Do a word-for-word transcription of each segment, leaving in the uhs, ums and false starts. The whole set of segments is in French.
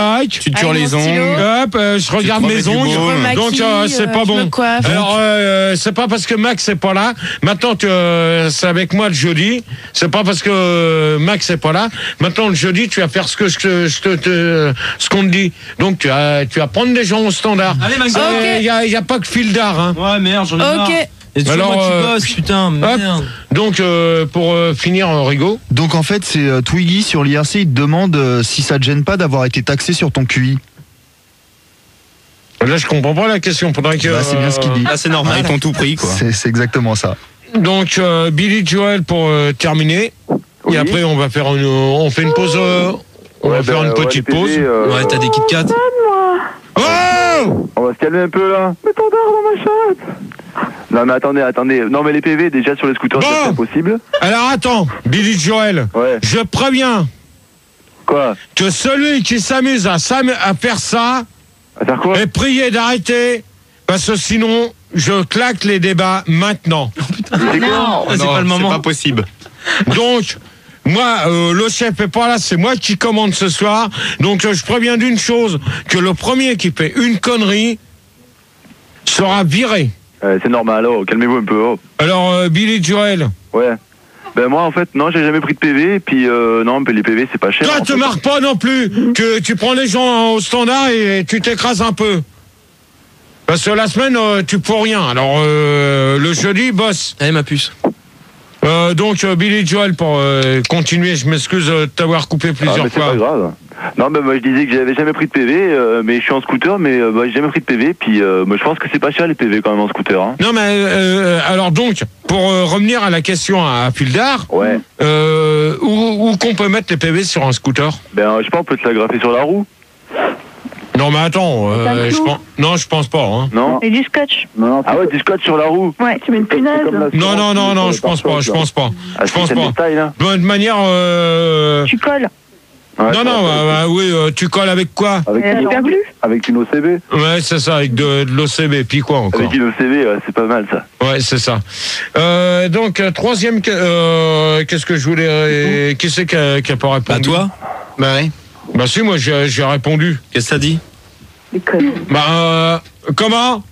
Tu te tures les ongles. Hop, euh, je regarde mes ongles. Donc euh, c'est pas bon. Alors euh, c'est pas parce que Max est pas là. Maintenant tu euh, c'est avec moi le jeudi. C'est pas parce que euh, Max est pas là. Maintenant le jeudi tu vas faire ce que je, je te, te ce qu'on te dit. Donc tu vas tu vas prendre des gens au standard. Allez Max. Il y a il y a pas que Fildar hein. Ouais merde, j'en ai marre. Ok. Et alors, moi, tu bosses, putain, merde. Donc, euh, pour euh, finir, euh, Rigaud. Donc, en fait, c'est euh, Twiggy sur l'I R C, il te demande euh, si ça te gêne pas d'avoir été taxé sur ton Q I. Là, je comprends pas la question. Faudrait que. Bah, c'est bien ce qu'il dit. Là, c'est normal. Ils t'ont tout pris, quoi. C'est, c'est exactement ça. Donc, euh, Billy Joel pour euh, terminer. Oui. Et après, on va faire une, on fait une pause. Euh, on ouais, va faire bah, une ouais, petite P V, pause. Euh, Ouais, t'as des Kit Kat. Oh On va se calmer un peu là. Mais ton dard dans ma chatte. Non mais attendez, attendez. Non mais les P V déjà sur les scooters, bon. c'est possible. Alors attends, Billy Joel. Ouais. Je préviens. Quoi? Que celui qui s'amuse à, s'am- à faire ça À faire quoi? est prié d'arrêter. Parce que sinon, je claque les débats maintenant. C'est quoi? C'est pas le moment. C'est pas possible. Donc, moi, euh, le chef est pas là, c'est moi qui commande ce soir. Donc, euh, je préviens d'une chose, que le premier qui fait une connerie sera viré. Euh, c'est normal, oh, calmez-vous un peu. Oh. Alors, euh, Billy Joel. Ouais. Ben moi en fait, non, j'ai jamais pris de P V, et puis euh, non, mais les P V c'est pas cher. Toi, en te fait. marre pas non plus, que tu prends les gens au standard et tu t'écrases un peu. Parce que la semaine, euh, tu peux rien. Alors, euh, le jeudi, boss. Allez, ma puce. Euh, donc, euh, Billy Joel, pour euh, continuer, je m'excuse euh, de t'avoir coupé Ah, plusieurs mais c'est fois. pas grave. Non, ben moi je disais que j'avais jamais pris de P V, euh, mais je suis en scooter, mais euh, bah, j'ai jamais pris de P V, puis euh, moi, je pense que c'est pas cher les P V quand même en scooter. Hein. Non, mais euh, alors donc, pour euh, revenir à la question à, à Fildar, Ouais. euh, où, où qu'on peut mettre les P V sur un scooter? Ben je sais pas, on peut te l'agrafer sur la roue. Non, mais attends, euh, C'est un je clou. pense, non, je pense pas. Hein. Non. Et du scotch. Non. Ah ouais, du scotch sur la roue. Ouais, tu mets une punaise. Non, non, non, non, je pense pas, je pense pas. Ah, Je pense c'est pas. le style, hein. De toute manière, euh... Tu colles. Ouais, non, ça non, va, bah, bah, oui, euh, tu colles avec quoi? Avec, Euh, une, super glue. avec une O C B. Ouais, c'est ça, avec de, de l'O C B, puis quoi encore? Avec une O C B, ouais, c'est pas mal ça. Ouais, c'est ça. Euh, donc, euh, troisième, que- euh, qu'est-ce que je voulais... Euh, qui c'est qui a, qui a pas répondu? Bah, toi? Bah oui. Bah si, moi j'ai j'ai répondu. Qu'est-ce que ça dit? Des connes. Bah, euh, comment?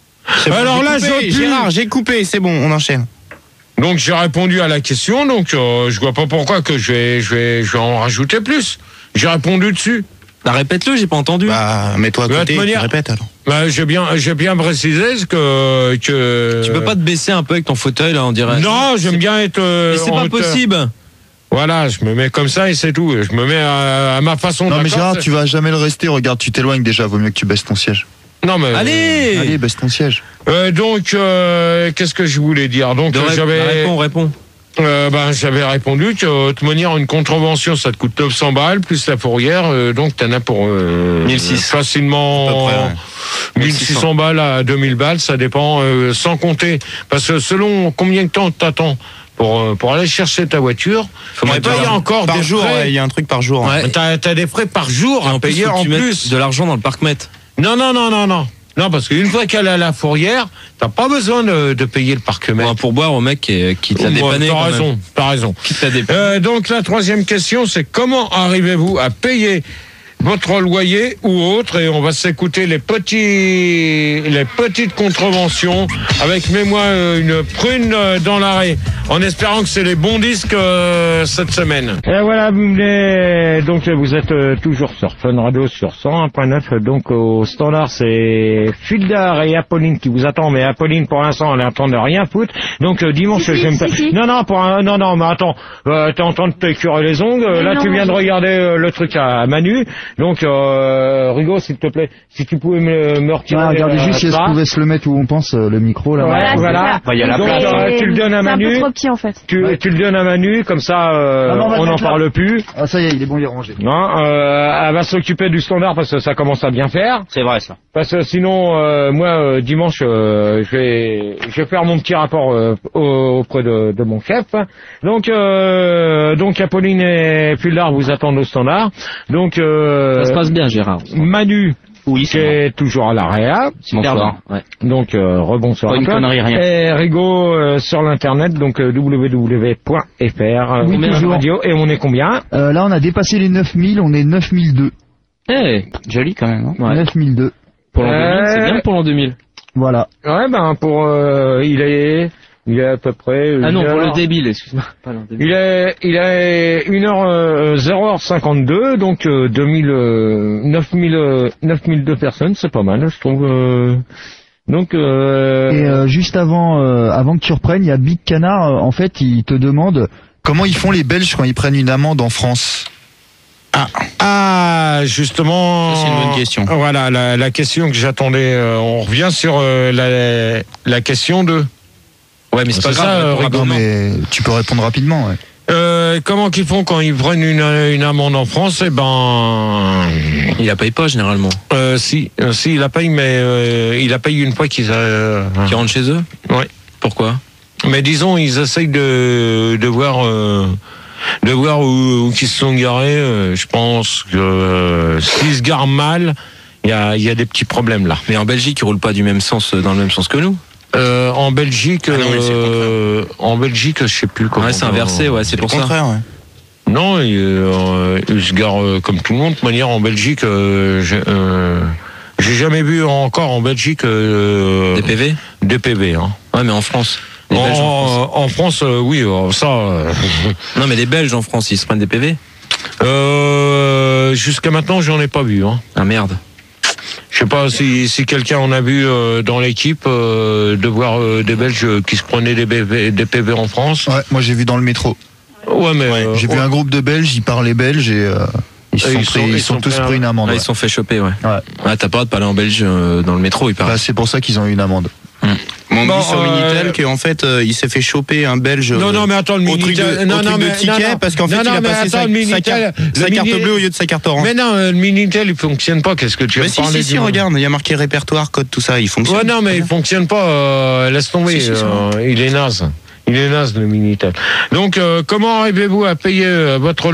Alors là, J'ai je coupé, Gérard, j'ai coupé, c'est bon, on enchaîne. Donc j'ai répondu à la question, donc euh, je vois pas pourquoi que je vais, je vais, je vais en rajouter plus. J'ai répondu dessus. Bah, répète-le, j'ai pas entendu. Bah, mets-toi à De toute côté, tu manière- répètes alors. Bah, j'ai bien, j'ai bien précisé ce que, que. Tu peux pas te baisser un peu avec ton fauteuil, là, on dirait. Non, j'aime bien être. euh, Mais c'est en pas hauteur. possible. Voilà, je me mets comme ça et c'est tout. Je me mets à, à ma façon. Non, mais d'accord, Gérard, c'est- tu vas jamais le rester. Regarde, tu t'éloignes déjà. Vaut mieux que tu baisses ton siège. Non mais. Allez, Allez, baisse ton siège. Euh, donc, euh, qu'est-ce que je voulais dire? Donc, De euh, ré- j'avais. Réponds, réponds. Euh, ben, j'avais répondu que de toute manière une contravention ça te coûte neuf cents balles plus la fourrière, euh, donc t'en as pour euh, mille six cents. facilement À peu près, ouais. mille six cents balles à deux mille balles, ça dépend, euh, sans compter, parce que selon combien de temps t'attends pour euh, pour aller chercher ta voiture, Faut il mettre y a encore Par des jour, frais. ouais, il y a un truc par jour. hein. Ouais. T'as t'as des frais par jour Et à en plus, payer faut que en tu mettes plus. de l'argent dans le parc-mètre. Non non non non non. Non, parce qu'une fois qu'elle a la fourrière, t'as pas besoin de, de payer le parc-mètre. Pour boire au mec qui, qui te l'a Ouais, dépanné. T'as quand même. raison, t'as raison. Qui te l'a dépanné. Euh, donc la troisième question, c'est comment arrivez-vous à payer votre loyer ou autre? Et on va s'écouter les petits, les petites contraventions avec, mets-moi euh, une prune euh, dans l'arrêt, en espérant que c'est les bons disques euh, cette semaine. Et voilà, vous venez, donc vous êtes euh, toujours sur Fun Radio sur cent un point neuf, donc au standard c'est Fildar et Apolline qui vous attendent, mais Apolline pour l'instant elle est en train de rien foutre, donc euh, dimanche Si, si, j'aime si, pas. si. Non non, pour un, non non, mais attends, euh, t'es en train de te curer les ongles, Mais là non, tu viens de je- regarder euh, le truc à Manu, donc euh, Rigaud s'il te plaît, si tu pouvais me, me retirer. Ah, regardez euh, juste si elle ça. pouvait se le mettre où on pense, euh, le micro là. Voilà, c'est voilà. ça. Bah, il y a la Mais place. Euh, tu le donnes à c'est un Manu. peu trop petit en fait. Tu, tu le donnes à Manu, comme ça euh, Ah non, on va on le n'en mettre là. parle plus. Ah ça y est, il est bon, il est rangé. Non, euh, elle va s'occuper du standard parce que ça commence à bien faire. C'est vrai ça. Parce que sinon, euh, moi, euh, dimanche, euh, je vais, je vais faire mon petit rapport euh, au- auprès de, de mon chef. Donc, euh, donc Apolline et Fildar vous attendent au standard. Donc, euh, Ça se passe bien, Gérard. Manu, Oui, qui c'est est toujours à l'arrière. Bonsoir. Ouais. Donc, euh, rebonsoir. Pas à une toi. connerie, rien. Et Rigaud euh, sur l'internet, donc euh, w w w point f r. Oui, on est toujours. radio et on est combien? Euh, là, on a dépassé les neuf mille, on est neuf mille deux. Eh, joli quand même. Hein. Ouais. neuf mille deux. Pour l'an deux mille, c'est bien pour l'an deux mille. Voilà. Ouais, ben, pour, euh, il est, il est à peu près... Ah non, une pour heure- le débile, excuse-moi. Pas l'an deux mille. Il est, il est une heure, euh, zéro heure cinquante-deux, donc, euh, deux mille, euh, neuf mille, euh, neuf mille deux personnes, c'est pas mal, je trouve, euh, donc, euh... Et euh, juste avant, euh, avant que tu reprennes, il y a Big Canard. euh, en fait, il te demande comment ils font les Belges quand ils prennent une amende en France. Ah, Ah, justement. Ça, c'est une bonne question. Voilà, la, la question que j'attendais. euh, on revient sur euh, la, la question deux. Ouais, mais c'est pas C'est grave. ça, euh, réponds Non, rapidement. mais tu peux répondre rapidement. Ouais. Euh, comment qu'ils font quand ils prennent une, une amende en France? Eh ben, Il la paye pas généralement. euh, si, euh, si, il la paye, mais euh, il la paye une fois qu'ils a. euh, Qui rentrent chez eux. Ouais. Pourquoi? Mais disons, ils essayent de, de voir, euh, de voir où, où qu'ils se sont garés. euh, je pense que euh, s'ils se garent mal, il y a, il y a des petits problèmes là. Mais en Belgique, ils roulent pas du même sens, dans le même sens que nous. Euh, en Belgique, Ah non, oui, c'est le euh, en Belgique, je sais plus comment. Ouais, c'est inversé, ouais, c'est au pour ça. contraire, ouais. Non, ils, euh, ils se garent euh, comme tout le monde. De toute manière, en Belgique, euh, j'ai euh, j'ai jamais vu encore en Belgique euh, Des P V. des P V. Hein. Ouais, mais en France. Les En, Belges en France. en France, euh, oui, euh, ça. euh, Non, mais les Belges en France, ils se prennent des P V. euh, Jusqu'à maintenant, j'en ai pas vu. Hein. Ah merde. Je sais pas si, si quelqu'un en a vu euh, dans l'équipe euh, de voir euh, des Belges qui se prenaient des, B V des P V en France. Ouais, moi j'ai vu dans le métro. Ouais, mais euh, J'ai vu un groupe de Belges, ils parlaient belge et euh, ils, se Et sont ils pris- sont- ils ils sont sont tous pris pris une amende. Ouais, ouais. ils se sont fait choper, ouais. Ouais. Ouais, t'as pas le droit de parler en Belge euh, dans le métro, il paraît. Bah, c'est pour ça qu'ils ont eu une amende. On Bon, dit sur euh, Minitel qu'en fait, euh, il s'est fait choper un Belge. Non, non, mais attends, le au truc de, Minitel. Non, au non, truc de mais- ticket, non, non. parce qu'en fait, Non, il non, a mais passé attends, sa, le sa Minitel, carte, le sa carte Mini- bleue au lieu de sa carte orange. Mais non, euh, le Minitel, il fonctionne pas. Qu'est-ce que tu vas Mais me si, parler si, si, du- regarde, il y a marqué répertoire, code, tout ça, il fonctionne. Ouais, non, mais il fonctionne pas. euh, laisse tomber. Si, si, si. euh, il est naze. Il est naze, le Minitel. Donc, euh, comment arrivez-vous à payer euh, votre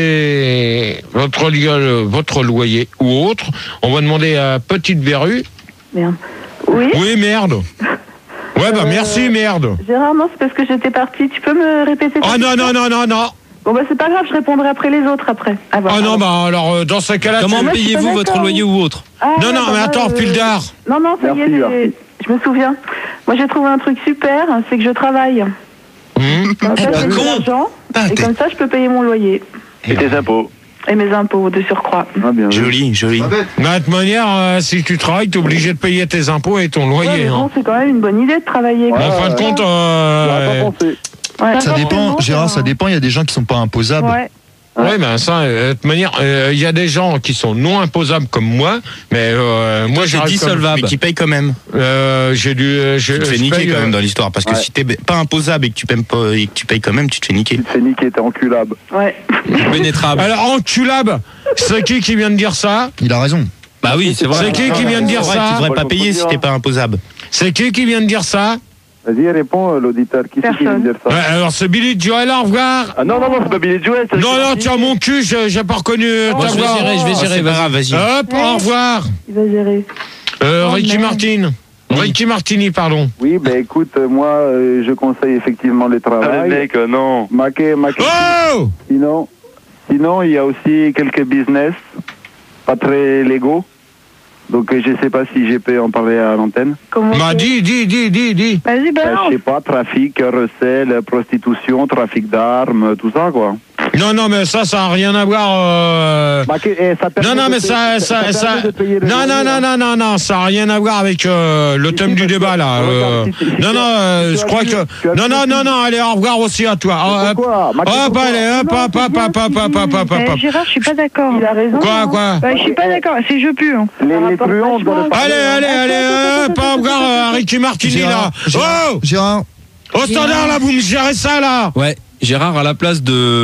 loyer, votre, li- euh, votre loyer ou autre? On va demander à Petite Verrue. Merde. Oui, Oui, merde. Ouais, bah Euh, merci, merde. Gérard, non, c'est parce que j'étais partie. Tu peux me répéter ta Oh non, question non, non, non, non. Bon, bah, c'est pas grave, je répondrai après les autres après. Ah, voilà. Oh non, bah alors, euh, dans ce cas-là, Comment tu- moi, je suis payez-vous pas votre d'accord. loyer ou autre? Ah, Non, ouais, non, bah, mais moi, attends, euh, Pildar. Non, non, ça y Merci, est, Gérard. j'ai- je me souviens. Moi, j'ai trouvé un truc super, c'est que je travaille. Hum. Comme ça, j'ai de con. l'argent, Ah, et t'es comme ça, je peux payer mon loyer. Et tes impôts. Et mes impôts de surcroît. Ah, bien vu. joli, joli. Bah, de toute manière, euh, si tu travailles, t'es obligé de payer tes impôts et ton Ouais, mais loyer. bon, Hein. c'est quand même une bonne idée de travailler. Ouais, Mais en fin de ouais. compte, J'aurais euh, pas pensé. Ouais. Ça dépend, Gérard, ça dépend. Il y a des gens qui sont pas imposables. Ouais. oui, ben ça, euh, de toute manière, il y a des gens qui sont non imposables comme moi, mais euh, moi, c'est j'arrive comme- dissolvable. Mais qui paye quand même. Euh, j'ai dû, euh, je, Tu te fais je niquer paye, quand euh, même dans l'histoire. Parce que Ouais. si t'es pas imposable et que tu payes pas, et que tu payes quand même, tu te fais niquer. Tu te fais niquer, t'es enculable. Ouais. Pénétrable. Alors, enculable, c'est qui qui vient de dire ça? Il a raison. Bah oui, c'est vrai. C'est qui qui vient de dire C'est vrai, ça? tu devrais Moi, pas je payer peux si dire, t'es hein. pas imposable. C'est qui qui vient de dire ça? Vas-y, réponds, euh, l'auditeur. Qui c'est qui vient de dire ça? Ouais, alors, c'est Billy Joel, au revoir. Ah non, non, non, c'est pas Billy Joel. c'est Non, non, gentil. tiens, mon cul, j'ai j'ai pas reconnu Moi, ta je vais voix. gérer, je vais Ah, gérer. c'est pas vas-y. grave, vas-y. Hop, au revoir. Il va gérer. Euh, Oh, Ricky merde. Martin. Ricky Martini, pardon. Oui, ben écoute, euh, moi, euh, je conseille effectivement le Ah, travail. le mec, non. Maquet, maquet. Oh! Sinon, sinon, il y a aussi quelques business pas très légaux. Donc, euh, je sais pas si je peux en parler à l'antenne. Comment Bah, c'est dis, dis, dis, dis, dis. Vas-y, Euh, balance. je sais pas, trafic, recel, prostitution, trafic d'armes, tout ça, quoi. Non, non, mais ça, ça a rien à voir. euh, Maquet, eh, ça permet Non, non, de mais payer- ça, ça, ça. permet de payer le Non, non, loyer, non, hein. non, non, non, ça a rien à voir avec euh, le Si, thème si, du parce débat que- là. regarde, euh, si- si- si Non, tu as- non, euh, tu je as crois vu- que. tu as Non, vu non, tout- non, non, allez, au revoir aussi à toi. Mais Hop, pourquoi Maquet, hop, pourquoi allez, hop, Non, hop, c'est hop, bien hop, hop, ce hop, qu'il hop, dit. hop, Eh, hop. Gérard, je suis pas d'accord. Il a raison. Quoi, hein. quoi Bah, je suis pas d'accord. C'est je pue. Hein. Les, Ça les rapporte truands vachement. doivent Allez, allez, allez, hop, au revoir à Ricky Martini là. Gérard, Oh! Gérard, Au standard là, vous me gérez ça là. Ouais, Gérard à la place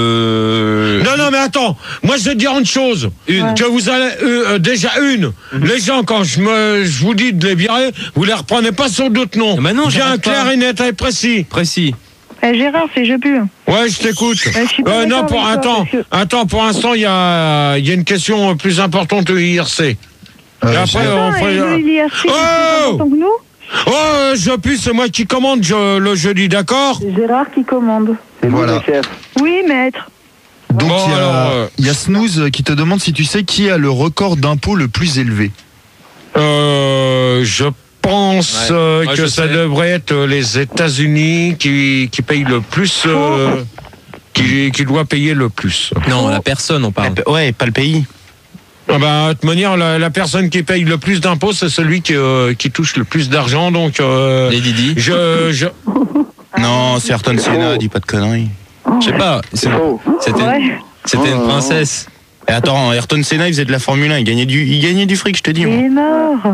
de. Non, non, mais attends, moi je vais te dire une chose. Une. Que vous allez, euh, euh, déjà une, les gens, quand je, me, je vous dis de les virer, vous les reprenez pas sur d'autres noms. Ah bah non, bien j'arrête clair pas. et net et précis. Précis. Eh, Gérard, c'est je pue. Ouais, je t'écoute. je suis pas Euh, non, d'accord pour, avec toi, attends, parce que- attends, pour l'instant, il y a, il y a une question plus importante au I R C. euh, Et après, Gérard, on Ah, ferait- et le I R C, Oh c'est plus important que nous. Oh, euh, je pue, c'est moi qui commande je- le jeudi, d'accord? C'est Gérard qui commande. C'est Voilà. voilà. chef. Oui, maître. Donc Bon, il y a, alors, euh, il y a Snooze qui te demande si tu sais qui a le record d'impôt le plus élevé. Euh, je pense Ouais. euh, Moi, que je ça sais. devrait être les États-Unis qui, qui payent le plus, euh, qui, qui doit payer le plus. Non, la personne, on parle. Ouais, pas le pays. Ah bah, de toute manière, la, la personne qui paye le plus d'impôts, c'est celui qui, euh, qui touche le plus d'argent. Donc, euh, Les Didi. je, je, Non, c'est Ayrton Senna, dis pas de conneries. Je sais pas. c'est- faux. C'était Ouais. c'était une princesse. Et attends, Ayrton Senna, il faisait de la Formule un, il gagnait du, il gagnait du fric, je te dis. Il moi. est mort.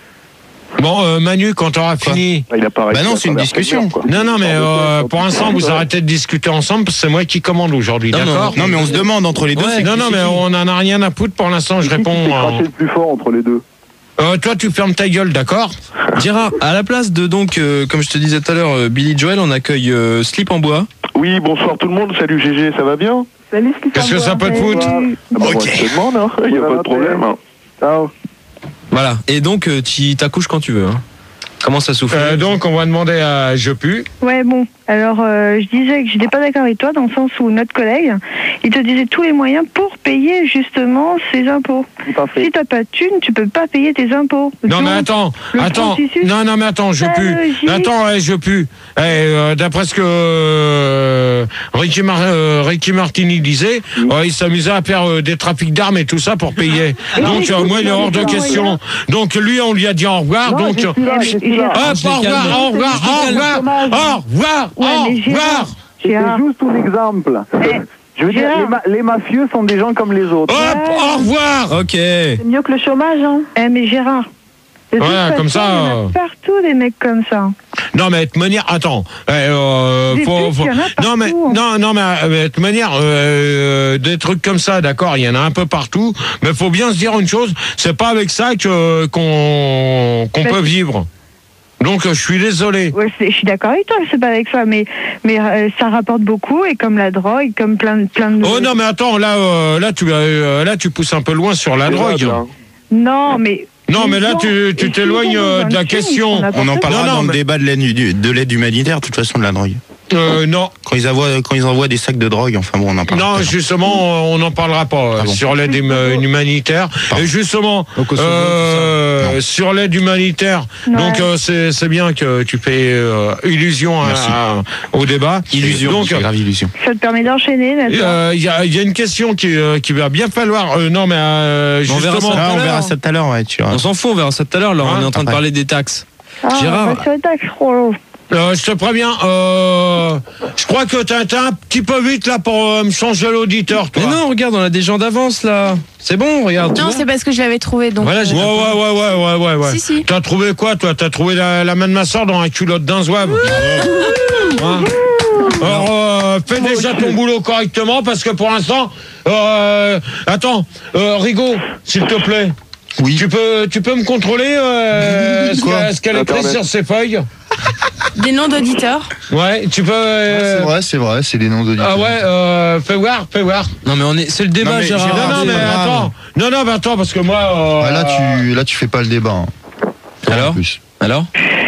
bon, euh, Manu, quand t'auras fini. Il a pas Bah réussi non, à c'est une traverser le discussion. mur, quoi. Non, non, mais euh, pour l'instant, vous arrêtez de discuter ensemble, parce que c'est moi qui commande aujourd'hui, Non, non, d'accord? Non, mais on se demande entre les deux. Ouais, c'est Non, qui, non, c'est mais qui. on en a rien à foutre pour l'instant, je Qui réponds. s'est euh, craché le plus fort entre les deux? euh, toi, tu fermes ta gueule, d'accord? Gérard, à la place de donc, euh, comme je te disais tout à l'heure, euh, Billy Joel, on accueille euh, Slip en bois. Oui, bonsoir tout le monde. Salut G G, ça va bien? Salut, ce qui Qu'est-ce que ça peut te foutre? Ah bah, Ok. moi, je te demande, hein. Il n'y a pas de problème. hein. Ciao. Voilà. Et donc, euh, tu t'accouches quand tu veux. Hein. Comment ça souffle Euh, donc, on va demander à Je Pue. Ouais, bon. Alors, euh, je disais que je n'étais pas d'accord avec toi dans le sens où notre collègue, il te disait tous les moyens pour payer justement ses impôts. Tout à fait. Si t'as pas de thune, tu peux pas payer tes impôts. Non, Donc, mais attends, le attends. processus, Non, non, mais attends, Je pas Pue. logique. Attends, ouais, Je Pue. Eh, euh, d'après ce que euh, Ricky, Mar- euh, Ricky Martini disait, euh, il s'amusait à faire euh, des trafics d'armes et tout ça pour payer. Donc, euh, moi, il est hors de question. Donc, lui, on lui a dit au revoir. Non, Donc, je suis là, je suis là. hop, au revoir, au revoir, au revoir, au revoir, Ouais, au mais Gérard, revoir. C'est Gérard, juste un exemple. Eh, Je veux dire, Gérard. les, ma- les mafieux sont des gens comme les autres. Hop, au revoir. Ok. c'est mieux que le chômage, hein. Eh, mais Gérard. de toute Ouais, façon, comme ça, Il y en a euh. partout des mecs comme ça. Non, mais de toute manière, attends. Eh, euh, Des faut, putes, faut- il y en a non, mais, partout. non, non, mais euh, de toute manière, euh, des trucs comme ça, d'accord, il y en a un peu partout. Mais faut bien se dire une chose, c'est pas avec ça que qu'on qu'on Bah, peut vivre. Donc, euh, je suis désolé. Ouais, c'est- je suis d'accord avec toi, c'est pas avec ça, mais, mais euh, ça rapporte beaucoup, et comme la drogue, comme plein, de- plein de... Oh non, mais attends, là, euh, là, tu, euh, là, tu pousses un peu loin sur la C'est drogue. vrai, hein. Non, mais... Non, mais là, les tu- gens, tu ils t'éloignes, sont euh, dans de la le film, question. ils font On en n'importe parlera Non, non, dans mais- le débat de l'aide, du- de l'aide humanitaire, de toute façon, de la drogue. Euh, non, Quand ils, envoient, quand ils envoient des sacs de drogue, enfin bon, on en parlera. non, tout à l'heure. justement, on n'en parlera pas euh, Ah bon. sur l'aide hum- humanitaire. Pardon. Et justement, Au Kosovo, euh, sur l'aide humanitaire, Ouais. donc euh, c'est c'est bien que tu fais euh, illusion à- Merci. à- au débat. Illusion, Donc, c'est grave illusion. Ça te permet d'enchaîner, n'est-ce pas? euh, il y, a, il y a une question qui, euh, qui va bien falloir. euh, non, mais euh, On verra justement. ça. Ah, on l'heure. verra ça tout à l'heure, ouais, tu vois. On s'en fout, on verra ça tout à l'heure. Là, on Hein, est en train de après. parler des taxes. Ah, Gérard. bah, sur les taxes, oh, Euh, je te préviens, euh, je crois que t'es t'es un petit peu vite là pour euh, me changer l'auditeur, toi. Mais non, regarde, on a des gens d'avance là. C'est bon, regarde. tu Non, vois. c'est parce que je l'avais trouvé. Donc, Voilà, j'ai- Ouais, ouais, ouais, ouais, ouais, ouais, ouais. Si, si. T'as trouvé quoi, toi? T'as trouvé la, la main de ma soeur dans un culotte d'un zouave. Hein. Alors, euh, fais déjà ton boulot correctement parce que pour l'instant, euh, attends, euh, Rigaud, s'il te plaît. Oui. Tu peux, tu peux me contrôler euh, ce Quoi qu'elle ce qu'elle écrit Internet. sur ses feuilles? Des noms d'auditeurs. Ouais, tu peux. euh, C'est vrai, c'est vrai, c'est des noms de ah ouais, euh, fais voir, fais voir. Non, mais on est, c'est le débat, Non, mais Gérard. non, non, c'est mais pas grave. attends. Non, non, mais attends, parce que moi. euh, Ah, là, tu, là, tu fais pas le débat. hein. Alors En plus. Alors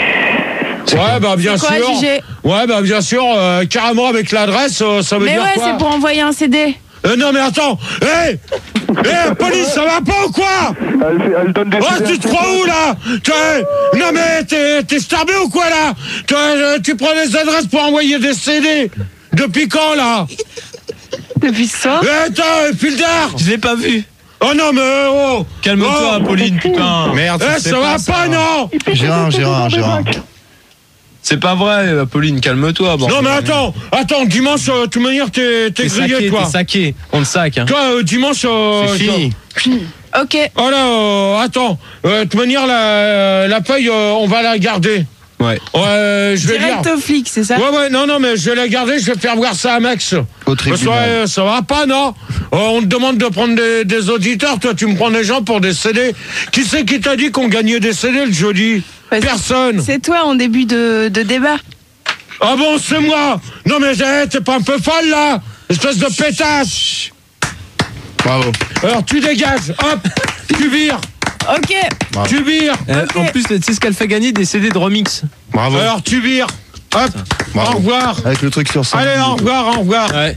Ouais, bah bien C'est quoi, sûr. J G? Ouais, bah bien sûr, euh, carrément avec l'adresse, euh, ça veut Mais dire ouais, quoi? c'est pour envoyer un C D. Euh, non, mais attends. Hé Hé, police, ça va pas ou quoi? Elle, fait- elle donne des... Oh, tu te crois où, là? T'es- Non, mais t'es t'es starbé ou quoi, là? T'es- euh, Tu prends des adresses pour envoyer des C D. Depuis quand, là? Depuis ce soir. Eh, attends, file d'air. Je l'ai pas vu. Oh non, mais oh. Calme-toi, Oh. Apolline, putain. Merde, Eh, tu sais ça va ça. pas, non? Gérard, Gérard, Gérard. C'est pas vrai, Apolline, calme-toi. Bon. Non, mais attends, attends, dimanche, euh, de toute manière, t'es t'es T'es grillé, saqué, toi. t'es saqué. On le sac, hein. Toi, euh, dimanche. euh, C'est fini. Ok. Oh là, euh, attends, euh, de toute manière, la, la feuille, euh, on va la garder. Ouais. Ouais, je vais dire. Direct au flic, c'est ça? Ouais, ouais, non, non, mais je vais la garder, je vais faire voir ça à Max. Au Parce que, tribunal. ouais, ça va pas, non? Euh, on te demande de prendre des, des auditeurs, toi, tu me prends des gens pour des C D. Qui c'est qui t'a dit qu'on gagnait des C D le jeudi? Parce que Personne. C'est toi en début de, de débat. Ah bon, c'est moi? Non, mais hey, t'es pas un peu folle, là? Espèce de pétasse. Bravo. Alors, tu dégages, hop, tu vires, Ok. tu vires. Euh, Ok. En plus, tu sais ce qu'elle fait gagner des C D de remix. Bravo. Alors, tu vires, hop, Bravo. au revoir. Avec le truc sur ça. Allez, au revoir, au revoir. Ouais.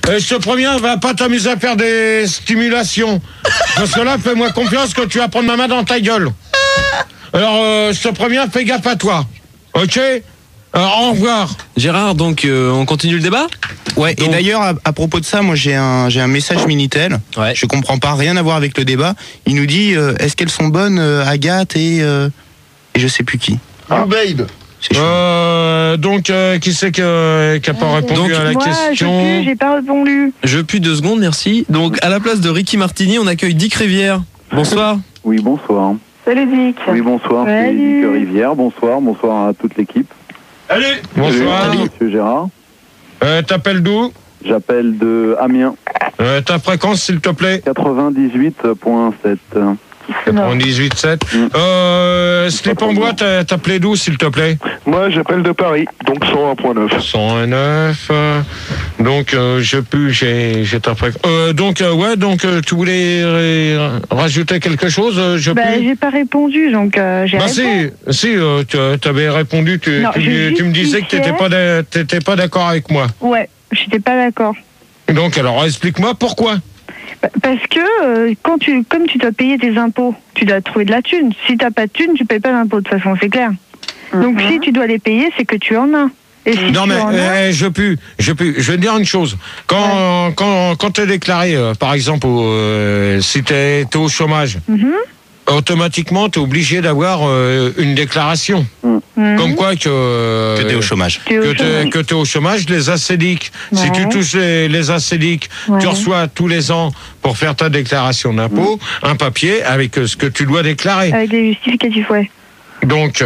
Et je te préviens, va pas t'amuser à faire des stimulations. Parce que là, fais-moi confiance que tu vas prendre ma main dans ta gueule. Alors, euh, je te préviens, fais gaffe à toi. Ok? Alors, au revoir. Gérard, donc euh, on continue le débat? Ouais, Donc- et d'ailleurs, à, à propos de ça, moi j'ai un, j'ai un message Minitel. Ouais. Je comprends pas, rien à voir avec le débat. Il nous dit, euh, est-ce qu'elles sont bonnes, euh, Agathe et, euh, et je sais plus qui. You babe. C'est chaud. Euh, donc, euh, qui c'est qui n'a pas répondu Donc, à la Moi, je question? plus, j'ai pas répondu. Je pue deux secondes, merci. Donc à la place de Ricky Martini, on accueille Dick Rivière. Bonsoir. Oui, bonsoir. Salut Dick. Oui, bonsoir. C'est Salut. Dick Rivière. Bonsoir. Bonsoir à toute l'équipe. Bonsoir. Salut, Monsieur Gérard. Euh, T'appelles d'où? J'appelle de Amiens. Euh, ta fréquence, s'il te plaît? quatre-vingt-dix-huit virgule sept. quatre-vingt-dix-huit virgule sept. Mm. Euh, Slip en bois, t'as- t'appelais d'où, s'il te plaît? Moi, j'appelle de Paris, donc cent un virgule neuf. cent un virgule neuf. euh, donc, euh, je peux, j'ai, j'ai ta fréquence. Euh, donc, euh, ouais, donc, euh, tu voulais euh, rajouter quelque chose? euh, Je Bah, peux. j'ai pas répondu, donc euh, j'ai Bah répondu. si, si, euh, tu avais répondu, tu, Non, tu, je me- tu me disais que t'étais justifiais. pas, d'a- t'étais pas d'accord avec moi. Ouais, j'étais pas d'accord. Donc, alors, explique-moi pourquoi. Bah, Parce que euh, quand tu, comme tu dois payer tes impôts, tu dois trouver de la thune. Si t'as pas de thune, tu payes pas d'impôts, de toute façon, c'est clair. Donc si tu dois les payer, c'est que tu en as. Et si Non tu mais en as, euh, je peux, je peux. Je vais te dire une chose. Quand quand quand t'es déclaré, euh, par exemple, au, euh, si t'es t'es au chômage, Mhm. automatiquement t'es obligé d'avoir euh, une déclaration, Mhm. comme quoi que euh, Que t'es au chômage. Tu es au que t'es chômage. que t'es au chômage, les acédiques. Si Ouais. tu touches les, les acédiques, Ouais. tu reçois tous les ans pour faire ta déclaration d'impôt un papier avec euh, ce que tu dois déclarer. Avec les justificatifs, ouais. Donc,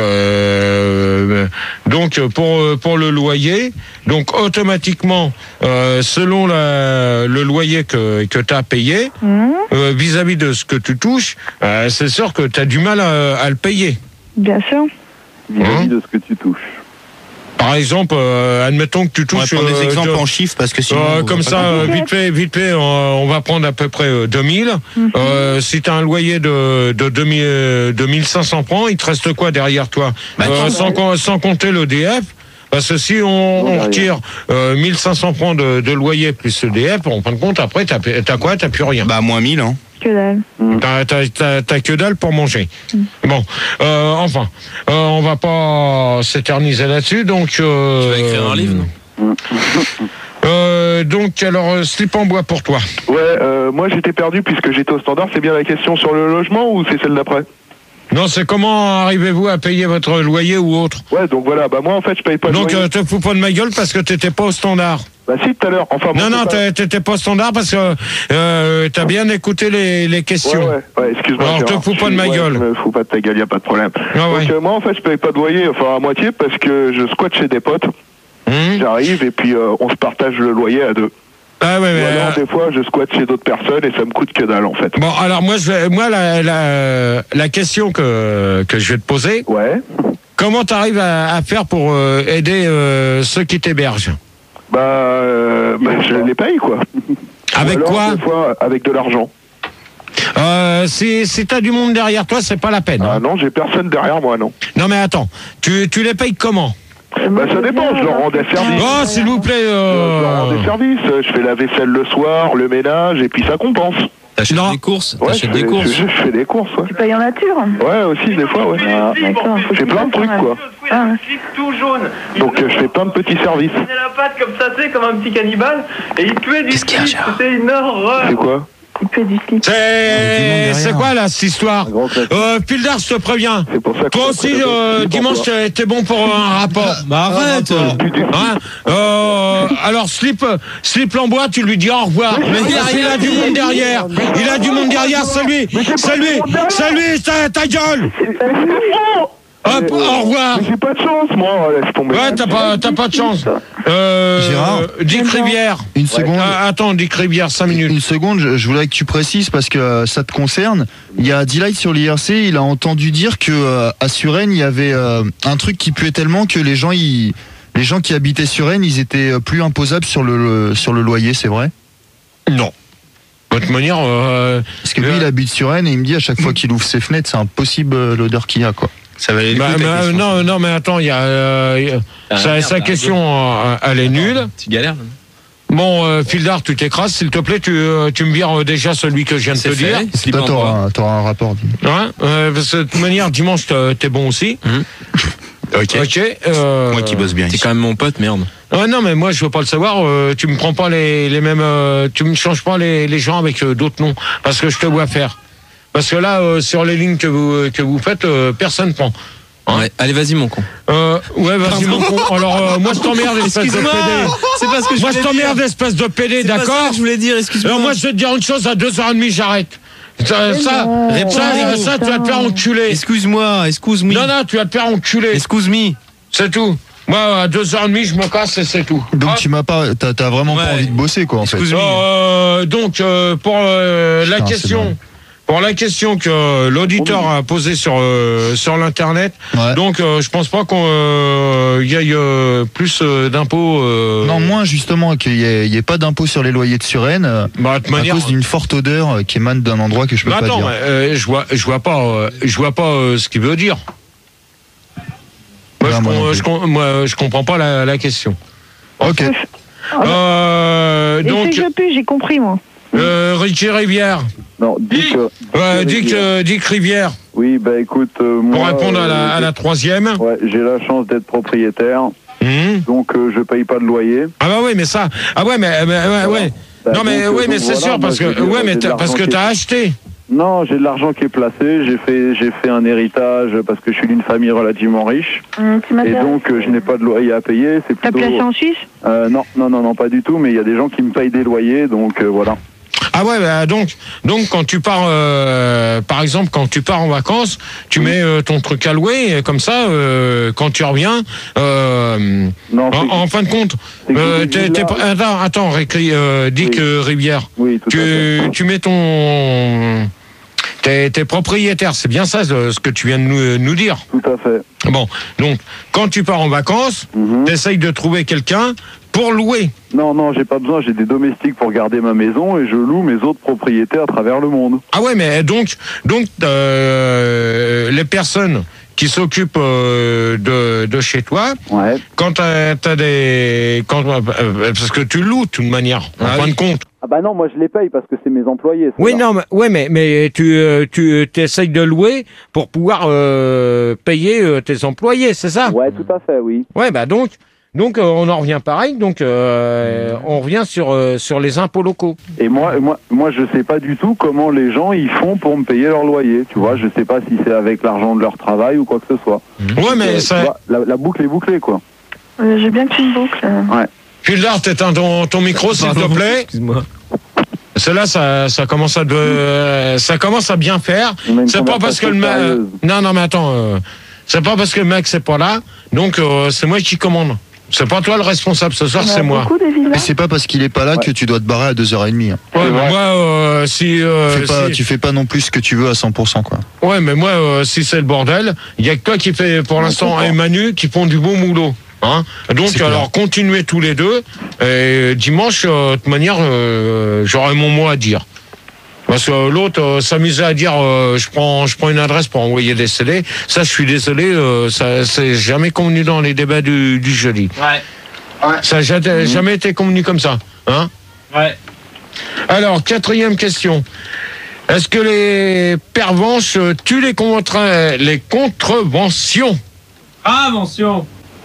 euh, donc pour pour le loyer, donc automatiquement, euh, selon la, le loyer que que tu as payé, Mhm. euh, vis-à-vis de ce que tu touches, euh, c'est sûr que tu as du mal à, à le payer. Bien sûr. Vis-à-vis Hein de ce que tu touches. Par exemple, euh, admettons que tu On va touches prendre des euh, exemples de- en chiffres parce que sinon. Euh, on comme va pas ça, euh, comprendre. vite fait, vite fait, on, on va prendre à peu près euh, deux mille. Mhm. Euh, si tu as un loyer de, de deux mille, euh, deux mille cinq cents francs, il te reste quoi derrière toi? Bah, Euh, tu- sans, com- sans compter l'E D F. Parce que si on, on retire euh, mille cinq cents francs de, de loyer plus l'E D F, en fin de compte, après, t'as t'as quoi? T'as plus rien. Bah, moins mille, hein. Que dalle. T'as- T'as t'as- t'as que dalle pour manger. Bon, euh, enfin, euh, on va pas s'éterniser là-dessus, donc... Euh, Tu vas écrire un livre, non? euh, donc, alors, euh, slip en bois pour toi. Ouais, euh, moi j'étais perdu puisque j'étais au standard. C'est bien la question sur le logement ou c'est celle d'après? Non, c'est comment arrivez-vous à payer votre loyer ou autre? Ouais, donc voilà, bah moi en fait je paye pas de Donc, loyer. euh, te fous pas de ma gueule parce que t'étais pas au standard. Bah si, tout à l'heure. Enfin, moi, Non, non, c'est pas- t'es- t'étais pas au standard parce que euh, t'as bien écouté les, les Ouais, questions. ouais, ouais, excuse-moi. Alors, te Gérard. fous pas de ma Ouais, gueule. Je me fous pas de ta gueule, y a pas de problème. Ah ouais. Donc euh, moi en fait je paye pas de loyer, enfin à moitié parce que je squatte chez des potes. Hum J'arrive et puis euh, on se partage le loyer à deux. Ah ouais, mais, Ou alors euh, des fois je squatte chez d'autres personnes et ça me coûte que dalle en fait. bon, alors moi, je vais, moi la, la, la question que, que je vais te poser, Ouais. comment t'arrives à, à faire pour euh, aider euh, ceux qui t'hébergent? Bah, euh, bah, je les paye quoi. Avec Ou alors, quoi? Des fois avec de l'argent. euh, Si, si t'as du monde derrière toi, c'est pas la peine. Ah hein. non, j'ai personne derrière moi, non. Non mais attends, tu, tu les payes comment? Bah ça dépend, je leur rends des services. Oh, s'il vous plaît. Je leur rends Euh... des services, je fais la vaisselle le soir, le ménage, et puis ça compense. T'achètes Non. des courses? Ouais, je T'achètes fais, des courses? je, je fais des courses, ouais. Tu payes en nature. Ouais, aussi, des fois, ouais. Ah, d'accord. Faut J'ai que plein tu de trucs, fasses quoi. Ah. slip tout jaune. Il Donc euh, je fais plein de petits services. prenait la patte comme ça, tu sais, comme un petit cannibale, et il tuait du Qu'est-ce qu'il y a, slip. Gérard C'était une horreur. C'est quoi? Il peut du slip. C'est c'est quoi là cette histoire? Un grand classique. euh, Pildar, je te préviens. C'est pour ça que Toi aussi, euh, dimanche, t'es t'es bon pour un rapport. Bah arrête! Hein euh, alors, slip, slip Lambois, tu lui dis au revoir. Mais il a du monde derrière. Il a du monde derrière, c'est lui. C'est lui. C'est lui, ta, ta gueule. Hop, au revoir. Mais j'ai pas de chance, moi, laisse tomber. Ouais, t'as pas, t'as pas de chance. Euh, Gérard Dick Rivière. Une seconde. Ah, attends, Dick Rivière, cinq minutes. Une seconde, je, je voudrais que tu précises parce que euh, ça te concerne. Il y a D-Light sur l'I R C, il a entendu dire que euh, à Suresnes, il y avait euh, un truc qui puait tellement que les gens, ils, les gens qui habitaient Suresnes, ils étaient euh, plus imposables sur le, le- sur le loyer, c'est vrai? Non. De toute manière, euh, Parce que lui, Euh. il habite Suresnes et il me dit à chaque fois qu'il ouvre ses fenêtres, c'est impossible euh, l'odeur qu'il y a, quoi. Ça valait le bah, coup, ta bah, question. non, non, mais attends, il y a, euh, il y a- Ah, sa, merde, sa bah, question, euh, elle est nulle. Tu galères là. Bon, euh, Fildar, tu t'écrases, s'il te plaît, tu, euh, tu me vires euh, déjà celui que je viens de te C'est dire. fait. Slip Toi, en t'auras bois. un, t'auras un rapport. dis. Hein euh, parce que de toute manière, dimanche, t'es t'es bon aussi. Mhm. Ok. Ok. euh, Moi qui bosse bien T'es ici. quand même mon pote, merde. Ouais, non, mais moi, je veux pas le savoir. euh, tu me prends pas les, les mêmes. euh, tu me changes pas les, les gens avec euh, d'autres noms. Parce que je te vois faire. Parce que là, euh, sur les lignes que vous, que vous faites, euh, personne prend. Ouais. Allez, vas-y, mon con. Euh, ouais, vas-y, mon con. Alors, euh, moi, je t'emmerde, espèce de Excuse-moi. pédé. C'est pas ce que je Moi, je voulais t'emmerde, dire. espèce de pédé, C'est pas ça d'accord que je voulais dire, excuse-moi. Alors, moi, je vais te dire une chose, à deux heures trente, j'arrête. Ça, ça, Réponds, ça, Rigo. ça, tu vas te faire enculer. Excuse-moi, excuse-moi. Non, non, tu vas te faire enculer. Excuse-me. C'est tout. Moi, à deux heures trente, je me casse et c'est tout. Donc Ah, tu m'as pas, t'as, t'as vraiment Ouais. pas envie de bosser quoi en fait. Excuse-moi. euh, donc, euh, pour euh, la Putain, c'est question, dingue. pour la question que l'auditeur a posée sur euh, sur l'internet, Ouais. donc euh, je pense pas qu'on euh, y aille euh, plus euh, d'impôts. euh, Non, moins justement qu'il y ait, il y ait pas d'impôt sur les loyers de Suresnes euh, bah, de toute à manière. cause d'une forte odeur euh, qui émane d'un endroit que je peux Mais pas attends, dire. mais, euh, je vois, je vois pas, euh, je vois pas euh, ce qu'il veut dire. Moi, Non, je, moi com- non plus. je com- moi, je comprends pas la, la question. Ok. Euh, Et donc, c'est que je pue, j'ai compris, moi. euh, Ricky Rivière. Non, Dick. euh, Ouais, Dick Dick, Rivière. euh, Dick Rivière. Oui, bah écoute, euh, moi. Pour répondre à la, euh, à la troisième. Ouais, j'ai la chance d'être propriétaire, Mhm. donc euh, je paye pas de loyer. Ah bah oui, mais ça. Ah ouais, mais, mais ouais, ouais. Bah, Non mais donc, oui, euh, mais donc c'est voilà, sûr moi, parce je veux que dire, ouais, mais j'ai de t'as- parce l'argent que qui t'as est- acheté. Non, j'ai de l'argent qui est placé, j'ai fait, j'ai fait un héritage parce que je suis d'une famille relativement riche. Hum, tu Et m'intéresses. donc, euh, je n'ai pas de loyer à payer. C'est T'as plutôt. placé en Suisse? Euh, non, non, non, non, pas du tout. Mais il y a des gens qui me payent des loyers, donc euh, voilà. Ah ouais, bah donc, donc quand tu pars, euh, par exemple, quand tu pars en vacances, tu mets euh, ton truc à louer, et comme ça, euh, quand tu reviens, euh, Non, en, c'est- en fin de compte, c'est que euh, des t'es- t'es villas- pas- attends, attends, Ricky, euh, Dick Oui. euh, Rivière, Oui, tout à fait. tu, tu mets ton, t'es, t'es propriétaire, c'est bien ça ce ce que tu viens de nous, nous dire. Tout à fait. Bon, donc quand tu pars en vacances, Mhm. t'essayes de trouver quelqu'un pour louer. Non, non, j'ai pas besoin. J'ai des domestiques pour garder ma maison et je loue mes autres propriétaires à travers le monde. Ah ouais, mais donc, donc euh, les personnes qui s'occupent euh, de, de chez toi, Ouais. quand t'as, t'as des, quand, euh, parce que tu loues de toute manière, en Ah fin oui. de compte. Ah bah non, moi je les paye parce que c'est mes employés. Oui, non, mais, ouais, mais, mais tu, euh, tu essayes de louer pour pouvoir euh, payer euh, tes employés, c'est ça? Ouais, tout à fait, oui. Ouais, bah donc, donc euh, on en revient pareil, donc euh, on revient sur euh, sur les impôts locaux. Et moi, moi, moi, je sais pas du tout comment les gens ils font pour me payer leur loyer. Tu vois, je sais pas si c'est avec l'argent de leur travail ou quoi que ce soit. Ouais, mais Euh, tu ça. vois, la, la boucle est bouclée, quoi. Euh, j'ai bien que tu me boucles. Fildar, t'éteins ton, ton micro, s'il te Pardon, plaît. Excuse-moi. Cela, ça, ça commence à, de, euh, ça commence à bien faire. On a une C'est pas parce que le mec. conversation sérieuse. Non, non, mais attends. euh, c'est pas parce que le mec c'est pas là. Donc euh, c'est moi qui commande. C'est pas toi le responsable ce soir, c'est moi. Beaucoup des villas. Mais c'est pas parce qu'il est pas là que tu dois te barrer à deux heures trente. Hein. Ouais, mais vrai. moi, euh, si, euh, Fais pas, si- Tu fais pas non plus ce que tu veux à cent pour cent quoi. ouais, mais moi, euh, si c'est le bordel, il y a que toi qui fait pour l'instant comprends. et Manu qui font du bon boulot. Hein. Donc C'est alors continuez tous les deux. Et dimanche, euh, de toute manière, euh, j'aurai mon mot à dire. Parce que l'autre euh, s'amusait à dire euh, je prends je prends une adresse pour envoyer des C D. Ça, je suis désolé, euh, ça c'est jamais convenu dans les débats du, du jeudi. Ouais. Ça n'a jamais, jamais été convenu comme ça. Hein. Ouais. Alors, quatrième question. Est-ce que les pervenches euh, tuent les, contre les contreventions? Ah, mention.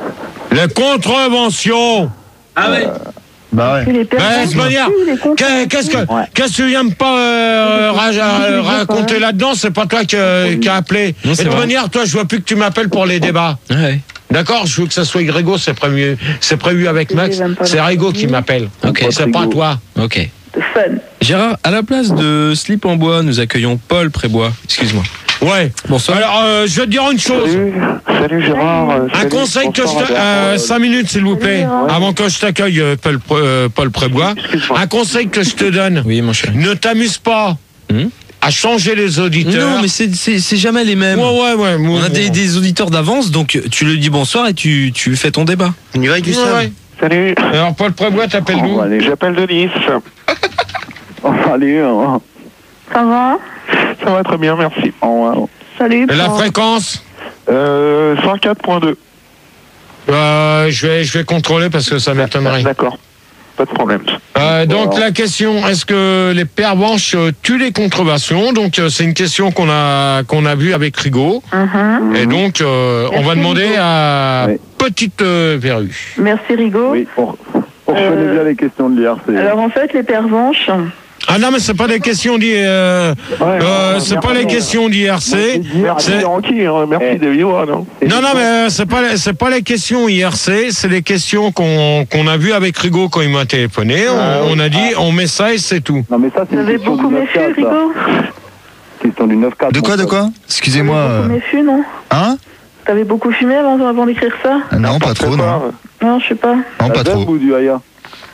Les contreventions. Ah ouais. Bah ouais. Que les Ben, personnes de toute manière, tuent les contrats. qu'est- qu'est-ce que Ouais. qu'est-ce que tu viens me pas euh, ra- ra- raconter là-dedans? C'est pas toi qui, euh, qui a appelé. Non, Et c'est de toute vrai. manière, toi, je veux plus que tu m'appelles pour les débats. Ouais. D'accord? Je veux que ça soit Grégo, c'est prévu, c'est prévu avec Max. j'aime pas C'est le- Rigo qui m'appelle. Ok. C'est pas toi. Ok. De fun. Gérard, à la place de Slip en bois, nous accueillons Paul Prébois. Excuse-moi. Ouais. Bonsoir. Alors, euh, je vais te dire une chose. Salut, salut Gérard. euh, Un salut, conseil que je bonsoir, te... Albert. Euh, cinq minutes, s'il vous plaît, Gérard. avant que je t'accueille, euh, Paul, euh, Paul Prébois. Excuse-moi. Un conseil que je te donne. Oui, mon cher. Ne t'amuse pas Hmm à changer les auditeurs. Non, mais c'est- c'est c'est jamais les mêmes. Ouais, ouais, ouais. On a ouais, des, ouais. des auditeurs d'avance, donc tu lui dis bonsoir et tu, tu fais ton débat. On y va, Gustave. Ouais, ouais. Salut. Alors, Paul Prébois, t'appelles Oh, nous allez, J'appelle de Nice. oh, allez, hein. Ça va? Ça va très bien, merci. Oh, ouais. Salut. Et la Paul. fréquence Euh, cent quatre point deux. euh, je, vais, je vais contrôler parce que ça m'étonnerait. D'accord. pas de problème. Euh, donc la question, est-ce que les pervenches euh, tuent les contreventions? Donc euh, c'est une question qu'on a qu'on a vue avec Rigaud. Mhm. Et donc euh, on Merci, va demander Rigaud. à Oui. Petite euh, Verrue. Merci Rigaud. Oui, on, on Euh, connaît bien les questions de l'I R C. Alors en fait, les pervenches, Ah non mais c'est pas des questions d'I euh, Ouais, euh, ouais, c'est merci. pas les questions d'I R C. Merci, C'est- Ranky, hein, merci Eh. de vivre, non Non non mais euh, c'est pas les- c'est pas les questions I R C, c'est les questions qu'on qu'on a vues avec Rigaud quand il m'a téléphoné. On, Ah, oui. on a dit on met ça et c'est tout. Non, mais ça, c'est vous une avez question beaucoup du neuf méfié, quatre, ça. Rigaud? Question du neuf quatre. De quoi, mon de pote. quoi Excusez-moi. Vous avez beaucoup euh, méfié, non? Hein T'avais beaucoup fumé avant, avant d'écrire ça? Non, pas trop, non. Non, je sais pas. Non, pas La Deb trop. ou du Aya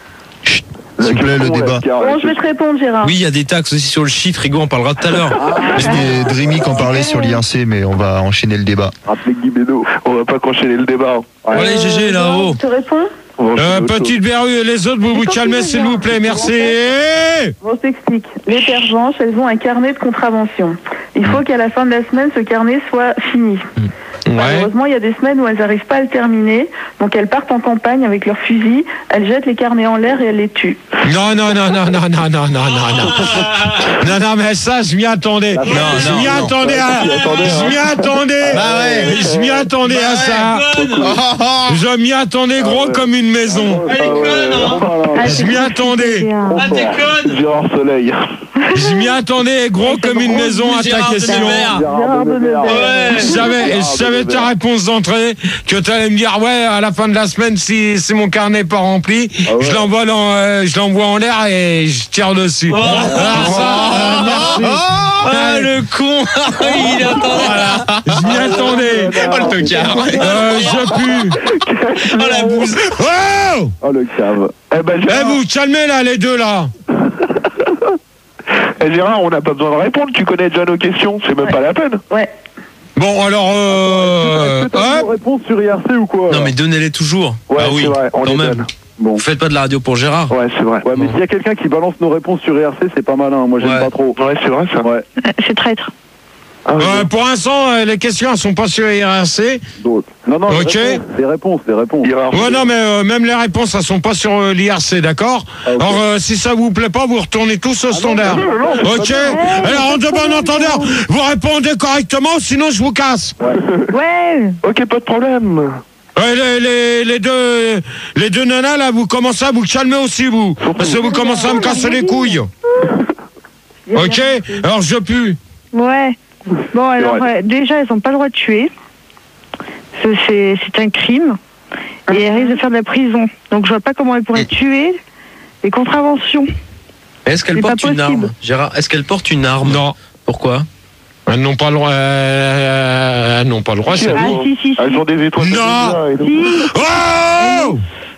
S'il vous plaît, le débat. Bon, je vais te répondre, Gérard. Oui, il y a des taxes aussi sur le shit, Rigaud, on parlera tout à l'heure. C'était Dreamy qui en parlait sur l'I R C, mais on va enchaîner le débat. Rappelez Guy Bédot. On va pas enchaîner le débat. Allez, G G, là-haut. Je te réponds? On va enchaîner Euh, autre chose. Petite Verrue et les autres, vous vous calmez s'il vous plaît, merci. Bon, je t'explique. Les pervenches, elles ont un carnet de contraventions. Il faut qu'à la fin de la semaine, ce carnet soit fini. Ouais. Malheureusement, il y a des semaines où elles n'arrivent pas à le terminer. Donc, elles partent en campagne avec leurs fusils, elles jettent les carnets en l'air et elles les tuent. Non, non, non, non, non, non, non, non, non, non. Non, non, mais ça, je m'y attendais. Non, Je m'y non, attendais à... Je m'y attendais. Bah ouais. Je m'y attendais à ça. Je m'y attendais gros comme une maison. Elle est conne, hein. Ah, Je c'est m'y compliqué, attendais. hein. Ah, t'es conne. Gérard Soleil. Je m'y attendais gros comme une maison à ta Gérard question. Denebert. Gérard Denebert. Ouais. Je savais, je savais ta réponse d'entrée, que tu allais me dire, ouais, à la fin de la semaine, si, si mon carnet n'est pas rempli, Ah ouais. je l'envoie dans, euh, je l'envoie en l'air et je tire dessus. Alors ça, euh, merci. Ah, le con. Il attendait. Je m'y attendais. Oh, le tocard. Euh, je pue. Oh, la bouse. Oh! Oh, le cave. Eh ben, Eh, Gérard, vous, calmez là, les deux là. eh, Gérard, on n'a pas besoin de répondre. Tu connais déjà nos questions. C'est même pas la peine. Ouais. Bon, alors, euh, Est-ce que t'as hop. une réponse sur I R C ou quoi Non, mais donnez-les toujours. Ouais, Ah oui, c'est vrai. On quand les même. donne. Bon. Vous faites pas de la radio pour Gérard. Ouais, c'est vrai. Ouais, mais Bon. s'il y a quelqu'un qui balance nos réponses sur I R C, c'est pas malin. Moi, j'aime Ouais. pas trop. Ouais, c'est vrai ça. Ouais, C'est traître. Ah, ouais. Euh, pour l'instant, euh, les questions elles sont pas sur I R C. d'autres. Non, non, Ok. des réponses, des réponses, des réponses. Gérard. Ouais, non, mais euh, même les réponses, elles sont pas sur euh, l'I R C, d'accord? Ah, ok. Alors, euh, si ça vous plaît pas, vous retournez tous au standard. non, non, c'est Ok? pas bien. Alors, en de bon entendeur, vous répondez correctement, sinon je vous casse. Ouais. Ok, pas de problème. Ouais, les, les, les deux, les deux nanas, là, vous commencez à vous calmer aussi, vous. Parce que vous commencez à me casser les couilles. Ok? Alors, je pue. Ouais. Bon, alors, vrai. euh, déjà, elles n'ont pas le droit de tuer. C'est- C'est c'est un crime. Et elles risquent de faire de la prison. Donc, je vois pas comment elles pourraient tuer les contraventions. Est-ce qu'elle C'est porte pas une possible. arme, Gérard? Est-ce qu'elle porte une arme? Non. Pourquoi? Elles n'ont pas le droit. euh, Elles n'ont pas le droit, c'est elles tout. ont- Ah, si, si, si. Elles ont des étoiles. de Non. lumière et tout. Si. Oh!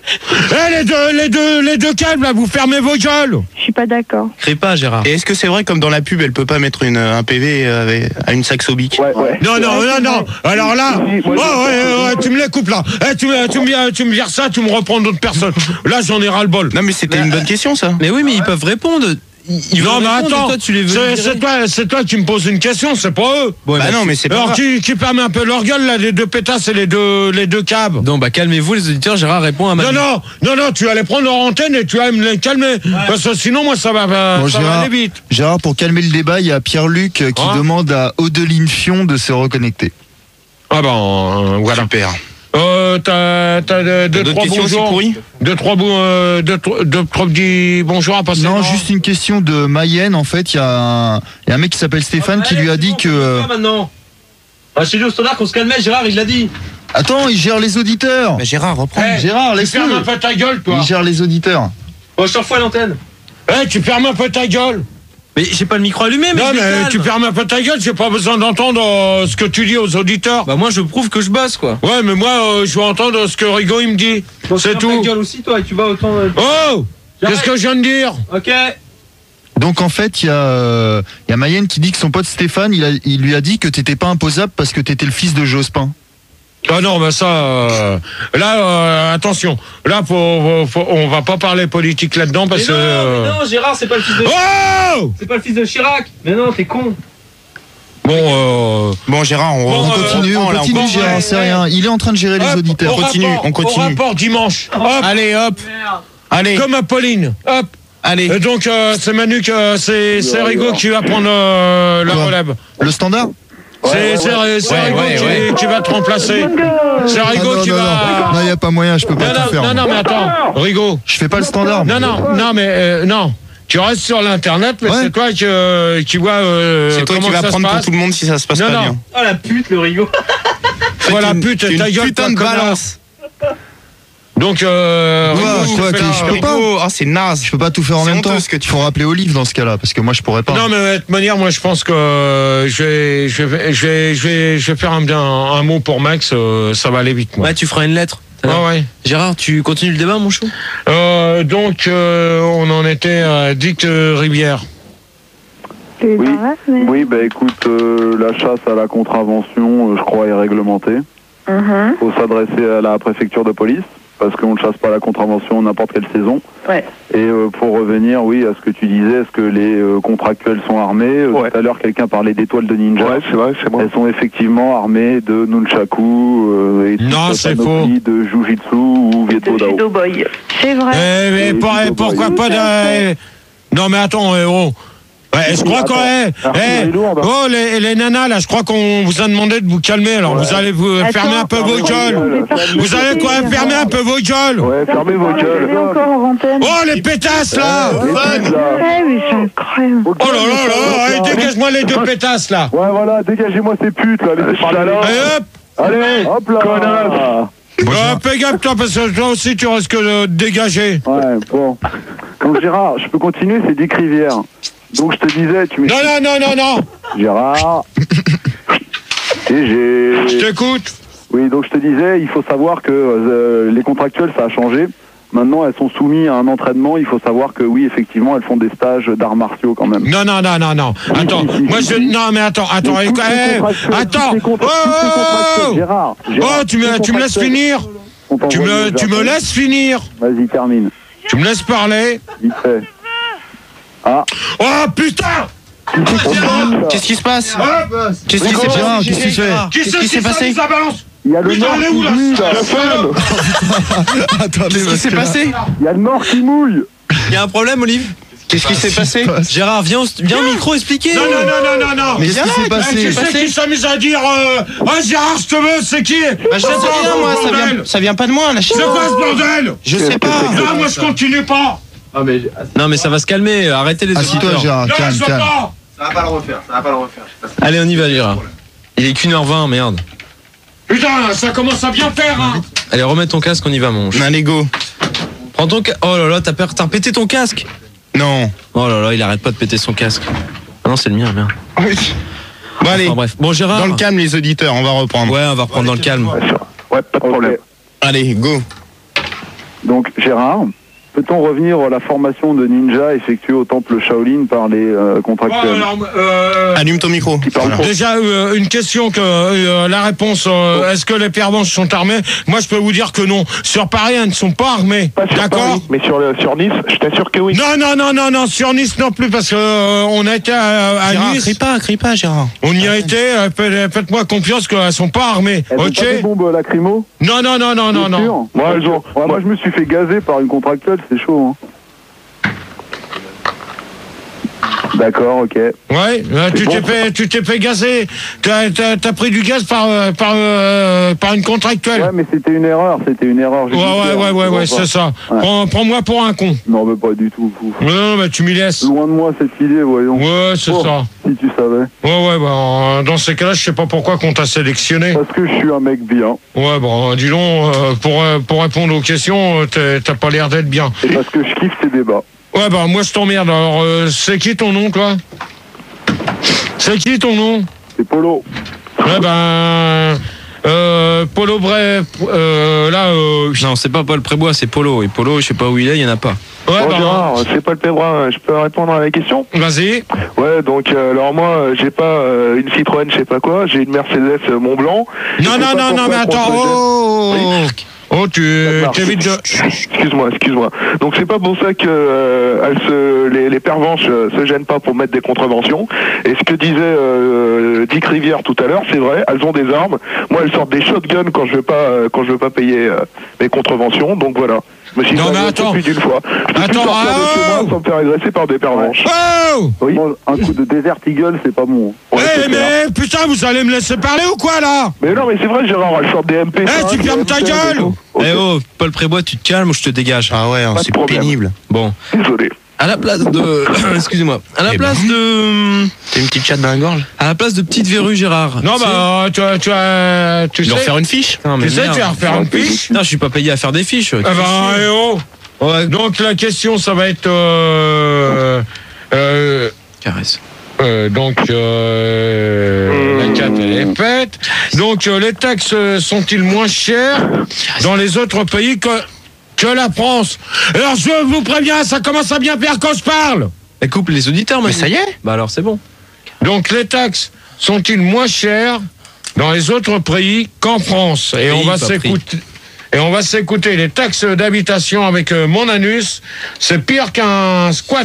Eh, les deux, les deux, les deux calmes, là, vous fermez vos gueules. Je suis pas d'accord. Crie pas, Gérard. Et est-ce que c'est vrai, comme dans la pub, elle peut pas mettre une, un P V avec, à une saxobique? Ouais, ouais. Non, non, non, non. Alors là, Oui, oh, moi, ouais, je- ouais, ouais, tu me les coupes là. Eh, tu, me- tu, me, tu me vires ça, tu me reprends d'autres personnes. Là, j'en ai ras le bol. Non, mais c'était Mais, une bonne euh, question, ça. Mais oui, mais ils peuvent répondre. Ils, ils Non, veulent mais répondre, attends, et toi, tu les veux c'est virer. c'est toi, c'est toi qui me poses une question, c'est pas eux. Bon, Bah bah, non, mais c'est pas Alors grave. qui, qui permet un peu leur gueule là, les deux pétasses et les deux, les deux cabs. Non, bah calmez-vous, les auditeurs. Gérard répond à ma. Non, non, non, non, tu vas les prendre en antenne et tu vas me les calmer. Parce que sinon, moi, ça va, va- Bon, ça va Gérard, aller vite. Gérard, pour calmer le débat, il y a Pierre-Luc euh, qui Hein demande à Odeline Fion de se reconnecter. Ah ben, euh, voilà. Super. Euh, t'as, t'as deux, deux, d'autres trois questions aussi bonjours. pourries Deux, trois, bons, euh, deux, trois, deux, trois petits bonjours à passer. Non, juste une question de Mayenne. En fait, il y, a un- il y a un mec qui s'appelle Stéphane qui lui a dit que. euh, Maintenant. Ah, chez lui au standard qu'on se calmait, Gérard, il l'a dit. Attends, il gère les auditeurs. Bah, Gérard, reprends. Eh, Gérard, tu fermes un laisse-le. peu ta gueule, toi. Il gère les auditeurs. Bon, je t'en fous à l'antenne. Eh, tu fermes un peu ta gueule. Mais j'ai pas le micro allumé, mais Non, je me mais calme. tu fermes un peu ta gueule, j'ai pas besoin d'entendre euh, ce que tu dis aux auditeurs. Bah moi, je prouve que je bosse, quoi. Ouais, mais moi, euh, je veux entendre ce que Rigaud, il me dit. Bon, C'est ferme tout. ta gueule aussi, toi, et tu vas autant. euh, Oh! Qu'est-ce que je viens de dire? Ok. Donc en fait, il y a, euh, il y a Mayenne qui dit que son pote Stéphane, il, a- il lui a dit que t'étais pas imposable parce que t'étais le fils de Jospin. Ah non, mais ça, euh, là, euh, attention. Là, faut, faut- faut- on va pas parler politique là-dedans parce Mais que. non, euh, mais non, Gérard, c'est pas le fils de. Oh! C'est pas le fils de Chirac. Mais non, t'es con. Bon, euh, Bon, Gérard, on, Bon, On euh, continue, on reprend, là, continue, on- Gérard, ouais, c'est ouais. rien. Il est en train de gérer les hop, auditeurs. au continue, rapport- on continue. Au rapport dimanche. Hop. Allez, hop. Merde. Allez. Comme Apolline. Hop. Allez. Et donc, euh, c'est Manu, que- c'est c'est Rigaud qui va prendre euh, la Quoi relève. Le standard C'est c'est- c'est Ouais, Rigaud ouais, qui, ouais. qui va te remplacer. C'est Ah Rigaud non, qui non, va. non, non, y a pas moyen, je peux pas Non, tout non, faire. non, non, mais attends, Rigaud. Je fais pas le standard. Non, non, non, mais euh, non. Tu restes sur l'internet, mais Ouais. c'est toi qui, euh, qui vois. euh, C'est toi comment qui vas ça se prendre pour passe. tout le monde si ça se passe Non, pas non. bien. Oh la pute, le Rigaud. Voilà, T'es une- pute, t'es ta une gueule, putain toi, de connard. balance. Donc, euh, Quoi, Rigaud, quoi, fais tu- la- je peux pas. Rigaud, oh, c'est naze. Je peux pas tout faire en C'est même honteux, temps. ce que tu Faut rappeler Olive dans ce cas-là, parce que moi je pourrais pas. Non, mais de toute manière, moi, je pense que euh, je vais, je vais, je vais, je vais, je vais faire un, un, un mot pour Max. euh, ça va aller vite, moi. Ouais, tu feras une lettre. Ah ouais. Gérard, tu continues le débat, mon chou? Euh, donc, euh, on en était à Dick euh, Rivière. C'est Oui. dans la semaine. Oui, bah écoute, euh, la chasse à la contravention, euh, je crois, est réglementée. Mhm. Faut s'adresser à la préfecture de police, parce qu'on ne chasse pas la contravention n'importe quelle saison. Ouais. Et euh, pour revenir, oui, à ce que tu disais, est-ce que les euh, contractuels sont armés Euh, Ouais. Tout à l'heure, quelqu'un parlait d'étoiles de ninja. Ouais, c'est vrai, c'est moi. Elles sont effectivement armées de nunchaku euh, et toute Non, cette c'est panoplie de jujitsu ou De vieto dao. judo boy. C'est vrai. Eh, mais Et pour- Dick pourquoi Boy. pas de... eh, Non, mais attends, eh, oh. Ouais, je crois qu'on est. l'artillerie lourde. Oh, les, les nanas, là, je crois qu'on vous a demandé de vous calmer. Alors, vous allez vous Attends, fermer un peu vos attends, gueules. Vous allez quoi Fermer un peu vos gueules. Ouais, fermez vos gueules. Et encore en antenne. Oh, les pétasses, là. Les putes, là. Eh, mais c'est incroyable. Oh là là là, allez, dégage-moi les deux pétasses, là. Ouais, voilà, dégagez-moi ces putes, là, laissez parler. Allez, hop. Allez, hop là. Connasse. Oh, fais gaffe, toi, parce que toi aussi, tu risques de te dégager. Ouais, bon. Donc Gérard, je peux continuer, c'est Dick Rivière. Donc je te disais, tu Non, non, non, non, non. Gérard. Et j'ai... Je t'écoute. Oui, donc je te disais, il faut savoir que euh, les contractuels, ça a changé. Maintenant, elles sont soumises à un entraînement. Il faut savoir que oui, effectivement, elles font des stages d'arts martiaux quand même. Non, non, non, non, non. Attends, si, si, moi si, je. si. Non, mais attends, attends, Mais toutes eh, les contractuels, attends. toutes les contra- Oh, toutes les oh, contractuels, oh. Gérard, Oh, Gérard, tu me, toutes les tu me laisses contractuels finir. sont Tu envoyés me, au tu me Japon. laisses finir. Vas-y, termine. Tu me laisses parler. Vite fait. Ah. Oh putain. Qu'est-ce qui se passe Hop. Qu'est-ce qui s'est passé Gérard, qu'est-ce que tu fais Qu'est-ce Qu'est-ce qui s'est passé Ça balance. Il y a le Putain, nord elle est qui où, là mouille, là. La femme. Attendez, Qu'est-ce qui parce s'est que là- passé Il y a le nord qui mouille. Il y a un problème, Olive? Qu'est-ce qui s'est passé Gérard, viens au, viens au micro expliquer. Non, non, non, non, non, non. Mais qu'est-ce qui s'est Eh, passé tu sais qui s'amuse à dire euh, oh Gérard, je te veux, c'est qui Bah, je sais C'est quoi, rien, ce moi, ça bordel vient, ça vient pas de moi, la C'est quoi ce bordel Je sais pas. Non, moi je continue pas. Non, mais ça va se calmer. Arrêtez les Assis-toi, auditeurs. Gérard, Non, calme, je veux calme. pas. Ça va pas le refaire, ça va pas le refaire. Allez, on y va, Gérard. Il est qu'une heure vingt, merde. Putain, ça commence à bien faire, hein. Allez, remets ton casque, on y va, mon chou. Allez, go. Prends ton casque. Oh là là, t'as per- t'as pété ton casque. Non. Oh là là, il arrête pas de péter son casque. Ah non, c'est le mien, merde. Bon, allez. Enfin, bref. Bon, Gérard. Dans le calme, les auditeurs, on va reprendre. Ouais, on va reprendre dans le calme. Ouais, pas de problème. Allez, go. Donc Gérard, peut-on revenir à la formation de ninja effectuée au temple Shaolin par les euh, Bon, contractuels alors, euh, Allume ton micro. Voilà. déjà, euh, une question que euh, la réponse, euh, est-ce que les pervenches sont armés? Moi, je peux vous dire que non. Sur Paris, elles ne sont pas armées. Pas sur D'accord? Paris, mais sur, le, sur Nice, je t'assure que oui. Non, non, non, non, non, sur Nice non plus, parce que euh, on a été à, à Gérard, Nice. crie pas, crie pas, Gérard. On y a été, euh, faites- faites-moi confiance qu'elles sont pas armées. Elles ont Ok? pas des bombes lacrymo? Non, non, non, non, non, Bien non. sûr. Moi, elles ont- Ouais, moi, je me suis fait gazer par une contractuelle, c'est chaud. Hein. D'accord, ok. Ouais, euh, tu bon, t'es fait, tu t'es fait gazer. T'as, t'as, t'as pris du gaz par, euh, par, euh, par une contractuelle. Ouais, mais c'était une erreur, c'était une erreur. Ouais, ouais, ouais, ouais, ouais, c'est ça. Ouais. Prends, prends-moi pour un con. Non, mais pas du tout. fou. Non, non, mais tu m'y laisses. Loin de moi cette idée, voyons. Ouais, c'est Oh, ça. Si tu savais. Ouais, ouais, bah, euh, dans ces cas-là, je sais pas pourquoi qu'on t'a sélectionné. Parce que je suis un mec bien. Ouais, bon, dis donc, euh, pour, euh, pour répondre aux questions, euh, t'es- t'as pas l'air d'être bien. Et parce que je kiffe ces débats. Ouais, bah, moi, je t'emmerde. Alors, euh, c'est qui ton nom, toi? C'est qui ton nom? C'est Polo. Ouais, ben. Euh, Polo Bref, euh, là, euh, Non, c'est pas Paul Prébois, c'est Polo. Et Polo, je sais pas où il est, il y en a pas. ouais, Bon, bah, Gérard, c'est pas le Pébrun, je peux répondre à la question? vas-y. Ouais, donc euh, alors moi, euh, j'ai pas euh, une Citroën, je sais pas quoi, j'ai une Mercedes euh, Mont Blanc. Je Non, sais non, pas non, non, pourquoi mais on attends, se gêne. oh, oh, oh, tu D'accord. t'évites de... Excuse-moi, excuse-moi. Donc c'est pas pour ça que euh, elles se, les, les pervenches euh, se gênent pas pour mettre des contraventions. Et ce que disait euh, Dick Rivière tout à l'heure, c'est vrai, elles ont des armes. Moi, elles sortent des shotguns quand je veux pas, euh, quand je veux pas payer euh, mes contraventions. Donc voilà. Je me suis Non, fait mais agresser attends. plus d'une fois. Je peux Attends, plus sortir de ah, chez moi oh sans me faire agresser par des pervenches. Oh Oui. Moi, un coup de Desert Eagle, c'est pas bon. Eh, Ouais, c'est clair. mais putain, vous allez me laisser parler ou quoi, là? Mais non, mais c'est vrai, Gérard, elle sort des M P cinq. Eh, tu fermes ta M seize et gueule. tout. Ok. Eh oh, Paul Prébois, tu te calmes ou je te dégage? Ah ouais, hein, Pas de c'est problème. pénible. Bon. Désolé. À la place de. Excusez-moi. À la Eh place de. T'as une petite chatte dans la gorge? À la place de petite verrue, Gérard. Non, Tu sais- bah, tu as, tu as, tu Tu sais. dois refaire une fiche? Non, mais Tu sais, merde. tu vas refaire une fiche. Non, je suis pas payé à faire des fiches. Ah bah, eh oh. Ouais, Donc, la question, ça va être, euh, euh, caresse. Euh, donc, euh, la carte elle est faite. Donc, euh, les taxes euh, sont-ils moins chères dans les autres pays que, que la France? Alors, je vous préviens, ça commence à bien faire quand je parle. Elle coupe les auditeurs, Mais ça y est? Bah alors c'est bon. Donc, les taxes sont-ils moins chères dans les autres pays qu'en France? Et Pays, on va pas s'écouter. Et on va s'écouter les taxes d'habitation avec euh, mon anus. C'est pire qu'un squat.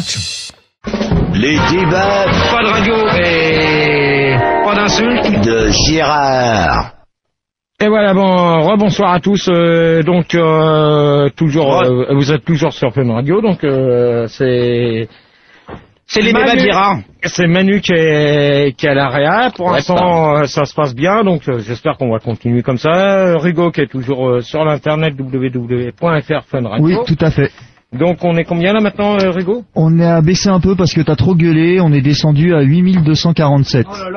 Les débats Pas de radio et pas d'insultes. de Gérard. Et voilà, bon, rebonsoir à tous. euh, donc, euh, toujours, euh, vous êtes toujours sur Fun Radio, donc euh, c'est... C'est les Manu- débats de Gérard. C'est Manu qui est, qui est à l'A R E A. Pour l'instant, euh, ça se passe bien, donc euh, j'espère qu'on va continuer comme ça. Euh, Rigo qui est toujours euh, sur l'internet w w w point f r Fun Radio. Oui, tout à fait. Donc on est combien là maintenant, euh, Rigo? On est à baisser un peu parce que t'as trop gueulé, on est descendu à huit mille deux cent quarante-sept. Oh là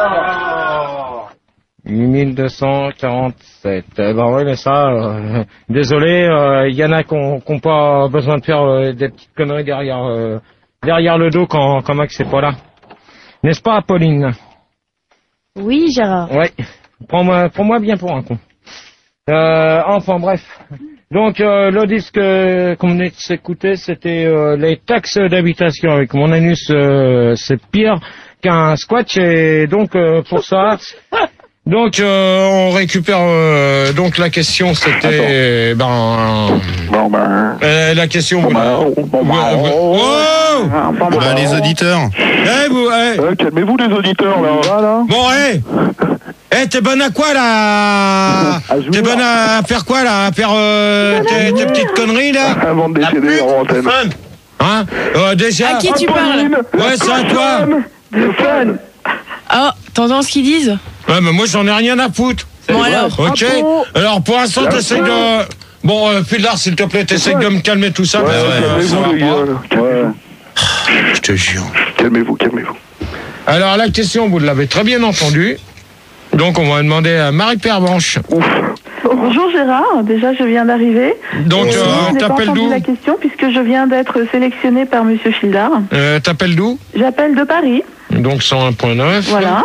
là huit mille deux cent quarante-sept. Eh ben ouais, mais ça, euh, désolé, il y en a qui n'ont pas besoin de faire euh, des petites conneries derrière, euh, derrière le dos quand, quand Max n'est pas là. N'est-ce pas, Pauline? Oui, Gérard. Ouais. Prends-moi, prends-moi bien pour un con. Euh, enfin, bref. Donc, euh, le disque euh, qu'on venait de s'écouter, c'était euh, les taxes d'habitation. Avec mon anus, euh, c'est pire qu'un squat. Et donc, euh, pour ça... Donc, euh, on récupère... euh, donc, la question, c'était... Ben... Bon, ben... Euh, la question... Bon, vous la- ben, bon, ben, Oh, oh Bah, les auditeurs. Eh, vous... eh. Euh, calmez-vous les auditeurs là. Voilà. Bon, hé Eh, t'es bonne à quoi, là? À jouer. T'es bonne à faire quoi, là? À faire euh, tes, tes petites conneries, là? Avant de décéder en antenne. Hein? Euh, déjà... À qui tu parles? Ouais, c'est à toi. De fun. Oh, t'entends ce qu'ils disent? Ouais, mais moi, j'en ai rien à foutre. Bon alors. Ok. Alors, pour l'instant, t'essayes de... Bon, euh, Pudlar, s'il te plaît, t'essayes de me calmer tout ça. Ouais, parce que, ça va calmez-vous les pas. gars. Calmez-vous. Je te jure. Calmez-vous, calmez-vous. Alors, la question, vous l'avez très bien entendue. Donc, on va demander à Marie Pervenche. Bonjour Gérard, déjà je viens d'arriver. Donc, Et euh, je n'ai pas t'appelles entendu d'où? la question puisque je viens d'être sélectionnée par Monsieur Fildard. Euh, T'appelles d'où? J'appelle de Paris. Donc, cent un point neuf. Voilà.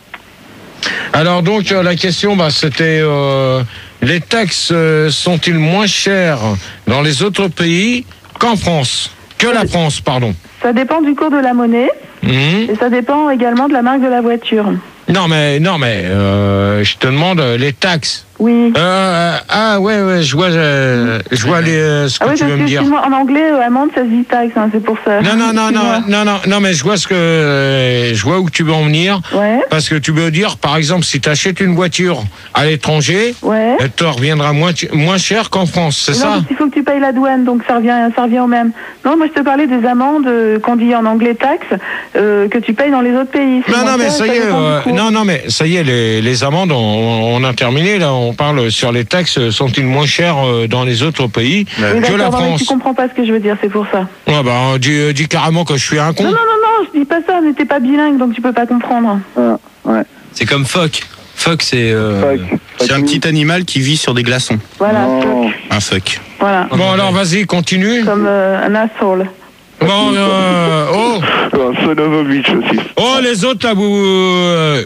Alors, donc, euh, la question, bah, c'était... Euh, les taxes euh, sont-ils moins chères dans les autres pays qu'en France? Que la France, pardon. Ça dépend du cours de la monnaie Mhm. et ça dépend également de la marque de la voiture. Non, mais, non, mais, euh, je te demande euh, les taxes. Oui. Euh, ah, ouais, ouais, je vois, euh, je vois les, euh, ce que Ah oui, tu parce veux que me dire. excuse-moi, en anglais, euh, amende, ça se dit taxe, hein, c'est pour ça. Non, non, non, non, Excuse-moi. non, non, non, mais je vois ce que, euh, je vois où tu veux en venir. Ouais. Parce que tu veux dire, par exemple, si tu achètes une voiture à l'étranger, Ouais. elle te reviendra moins, moins cher qu'en France, c'est Non, ça? parce qu'il faut que tu payes la douane, donc ça revient, ça revient au même. Non, moi je te parlais des amendes euh, qu'on dit en anglais taxes, euh, que tu payes dans les autres pays. C'est Non, moins non, mais cher, ça y est, dépend du euh, cours. non, non, mais ça y est, les, les amendes, on, on a terminé, là, on parle sur les taxes, sont-ils moins chères euh, dans les autres pays Oui, que d'accord, la non, mais France? tu comprends pas ce que je veux dire, c'est pour ça. Ouais, bah, dis, dis carrément que je suis un con. Non, non, non, non, je dis pas ça, mais t'es pas bilingue, donc tu peux pas comprendre. Ouais. C'est comme phoque. Phoque, c'est. euh, C'est un petit animal qui vit sur des glaçons. Voilà, Non. Un fuck. voilà. Bon, alors, vas-y, continue. Comme euh, un asshole. Bon, euh, oh, Un son of a bitch aussi. oh, les autres, là, vous... Euh,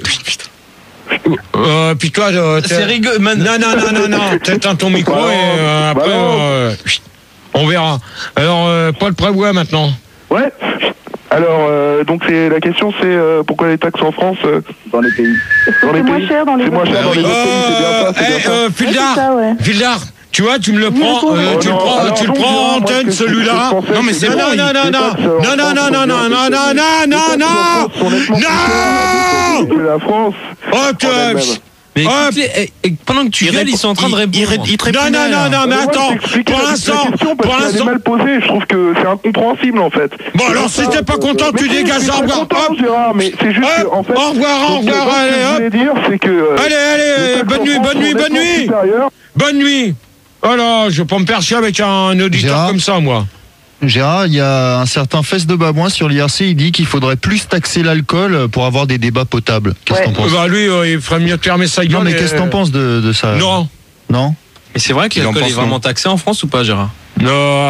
euh, puis toi, euh, t'es- C'est rigolo, man. Non, non, non, non, non, t'éteins ton micro Bah et euh, non, après, bah non. euh, on verra. Alors, euh, Paul Prévost, maintenant. Ouais. Alors, euh, donc c'est la question, c'est euh, pourquoi les taxes en France euh, Dans les pays. dans les C'est moins pays cher dans les C'est moins autres cher dans les pays. autres pays, c'est bien ça, c'est bien Eh, ça. euh, Ouais, c'est Fildar, ça, ouais. Fildar, tu vois, tu me le Oui, prends, oui, euh, oui. tu le Oh non, prends, alors tu le donc, prends en Gérard, moi, antenne, ce que- celui-là. ce que je pensais, Non, mais c'est c'est que non, les non, non, taxes, non, euh, non, en non, non, France non, sont non, bien non, non, baissées. non, non, Les taxes en France sont nettement plus chères non. que la France. Oh, en tu, elle-même. Mais Hop. écoute-les, eh, eh, pendant que tu Il gueules, répond- ils sont en train de il- il répondre. ré- il te Non, répondait, non, non, là. non, mais Moi, je attends, t'explique pour la- l'instant, la question pour parce qu'elle est l'instant. mal posée, je trouve que c'est incompréhensible en fait. Bon, C'est alors, pour si ça. t'es pas content, Mais tu si, dégages, je suis au très revoir, content, hop. Gérard, mais c'est juste Hop. que, en fait. Au revoir, au donc, revoir, moi, ce allez, que je voulais hop. dire, c'est que. euh, Allez, allez, les taxes bonne en nuit, France bonne sont nuit, bonne nettement nuit. supérieures. Bonne nuit. Oh là, je vais pas me faire chier avec un auditeur Gérard comme ça, moi. Gérard, il y a un certain Fesse de Babouin sur l'I R C, il dit qu'il faudrait plus taxer l'alcool pour avoir des débats potables. Qu'est-ce que t'en penses? Bah, lui, euh, il ferait mieux de fermer sa gueule. Non, mais et- qu'est-ce que t'en penses de, de ça? Non. Non? Mais c'est vrai que Il en l'alcool est pense vraiment non. taxé en France ou pas, Gérard? Non,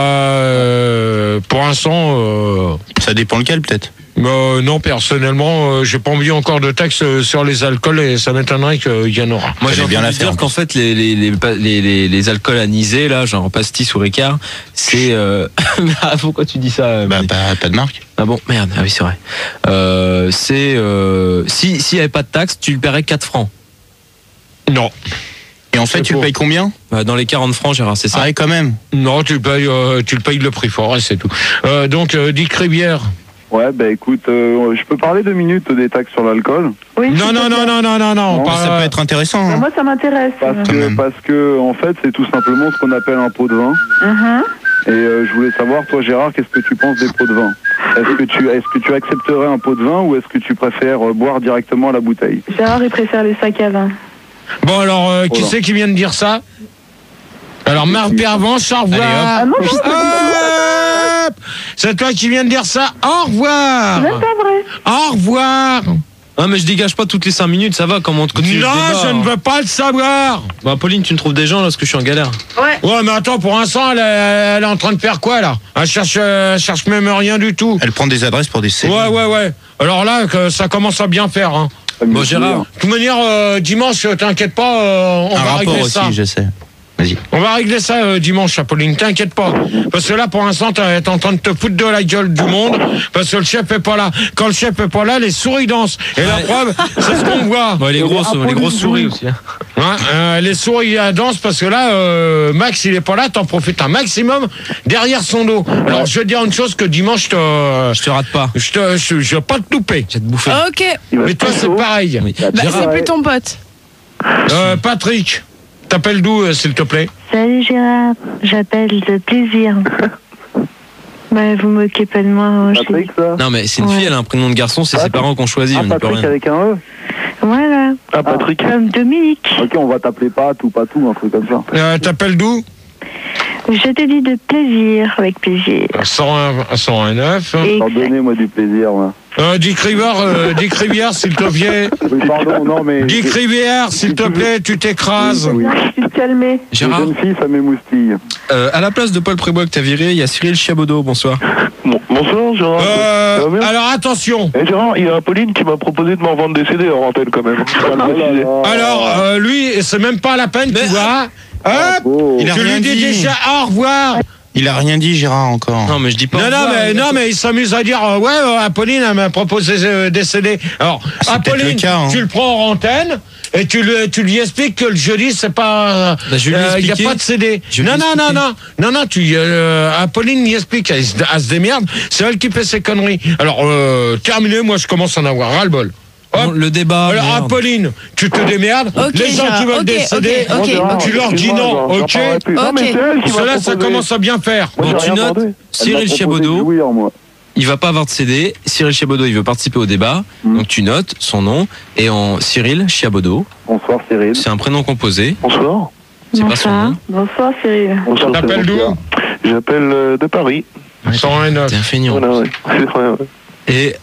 euh, pour l'instant, euh, Ça dépend lequel, peut-être. bah, non, personnellement, euh, j'ai pas envie encore de taxes euh, sur les alcools et ça m'étonnerait qu'il y en aura. Moi, Fallait j'ai bien bien la dire faire, en qu'en fait, les, les, les, les, les, les alcools anisés, là, genre pastis ou Ricard, c'est... Euh... ah, pourquoi tu dis ça? Bah, Mehdi pas, pas de marque. Ah bon, merde, ah oui, c'est vrai. Euh, c'est... Euh... Si, s'il n'y avait pas de taxe, tu le paierais quatre francs. Non. Et en fait, C'est tu le faux. payes combien? Bah, dans les quarante francs, Gérard, c'est ça? Ah, ouais, quand même. Non, tu le payes, euh, tu le payes le prix fort et c'est tout. Euh, donc, euh, Dick Rivière. Ouais, bah écoute, euh, je peux parler deux minutes des taxes sur l'alcool. Oui, Non, s'il non, te non, plaît. non, non, non, non. Non, pas- Ça peut être intéressant. Bah, hein. moi, ça m'intéresse. Parce Quand que, même. parce que, en fait, c'est tout simplement ce qu'on appelle un pot de vin. Mhm. Et euh, je voulais savoir, toi Gérard, qu'est-ce que tu penses des pots de vin? Est-ce que tu, est-ce que tu accepterais un pot de vin ou est-ce que tu préfères euh, boire directement à la bouteille? Gérard, il préfère les sacs à vin. Bon, alors, euh, qui Voilà. c'est qui vient de dire ça? Alors, Marc Pervenche, au revoir. Ah non, c'est Hop. C'est toi qui viens de dire ça. Au revoir. pas vrai. Au revoir. Ah, mais je dégage pas toutes les cinq minutes, ça va, comment on te continue le Non, débat, je hein. ne veux pas le savoir. Bah, Pauline, tu me trouves des gens là, parce que je suis en galère. Ouais. Ouais, mais attends, pour l'instant, elle, est- elle est en train de faire quoi, là? Elle cherche, euh, elle cherche même rien du tout. Elle prend des adresses pour des C D. Ouais, ouais, ouais. Alors là, que ça commence à bien faire, hein. Bon, Gérard. De toute manière, euh, dimanche, t'inquiète pas, euh, on Un va rapport régler aussi, ça. je sais. Vas-y. On va régler ça euh, dimanche, Apolline, t'inquiète pas. Parce que là, pour l'instant, t'es t'es en train de te foutre de la gueule du monde, parce que le chef est pas là. Quand le chef est pas là, les souris dansent. Et la preuve, c'est ce qu'on voit. Bon, les grosses, les grosses souris aussi. hein. Hein, euh, les souris elles dansent parce que là, euh, Max, il est pas là, t'en profites un maximum derrière son dos. Alors, je vais te dire une chose que dimanche, je te... Je te rate pas. Je te, je, je vais pas te louper. Je vais te bouffer. Ok. Mais toi, c'est pareil. Oui. Bah, c'est plus ton pote. Euh, Patrick, t'appelles d'où, euh, s'il te plaît? Salut Gérard, j'appelle de plaisir. Bah, vous moquez pas de moi. hein, je- Patrick, ça? Non, mais c'est une Ouais. fille, elle a un prénom de garçon, c'est Ah, ses parents qui ont choisi, Ah, on n'y peut Patrick rien. avec un E? Voilà, Ah, Patrick. comme Dominique. Ok, on va t'appeler Pat ou Patou, un truc comme ça. Euh, t'appelles d'où? Je te dis de plaisir, avec plaisir. cent un, cent un neuf. Et- Pardonnez-moi du plaisir, moi. Euh, Dick Rivière, euh, Dick Rivière, s'il te plaît. Oui, pardon, non, mais. Dick Rivière, s'il te plaît, tu t'écrases. Oui. Je suis calmée. Les Gérard, jeunes filles, ça m'émoustille. euh, à la place de Paul Prébois que t'as viré, il y a Cyril Chiabodo, bonsoir. Bon, bonsoir Gérard. Euh, Ça va bien alors attention. Eh, Gérard, il y a Pauline qui m'a proposé de m'en vendre des C D en antenne quand même. Je vais le préciser. Alors, euh, lui, c'est même pas la peine, tu vois. Hop, Oh. Il a tu rien lui dis dit. déjà au revoir. Il a rien dit, Gérard, encore. Non, mais je dis pas. Non, au non, revoir, mais, il a- non, mais il s'amuse à dire, euh, ouais, euh, Apolline, elle m'a proposé euh, des C D. Alors, C'est peut-être Apolline, le cas, hein. tu le prends en antenne et tu, le, tu lui expliques que le jeudi, c'est pas. Bah, je vais lui euh, il n'y a expliquer. pas de C D. Je vais Non, lui non, non, expliquer. non, non, non, tu, euh, Apolline lui explique, elle, se- elle se démerde, c'est elle qui fait ses conneries. Alors, euh, terminé, moi, je commence à en avoir ras-le-bol. Bon, le débat. Alors, merde. Apolline, tu te démerdes. Ok, les gens Gérard, qui veulent ok, des C D, ok, ok. Gérard, tu leur dis excuse-moi, non, j'en- j'en ok? parlerai plus. Non, mais Ok. c'est elle qui m'a Cela, ça proposé. commence à bien faire. Moi, Bon, j'ai tu rien notes, demandé. Elle Cyril m'a proposé Chiabodo. de jouir, moi. Il va pas avoir de C D. Cyril Chiabodo, il veut participer au débat. Mm. Donc tu notes son nom. Et en Cyril Chiabodo, Bonsoir Cyril. c'est un prénom composé. Bonsoir. C'est pas son Bonsoir. nom. Bonsoir Cyril. Bonsoir. T'appelles c'est d'où? Jean-Pierre. J'appelle euh, de Paris. cent un neuf. T'es un feignant. Voilà, ouais. C'est vrai, ouais. Et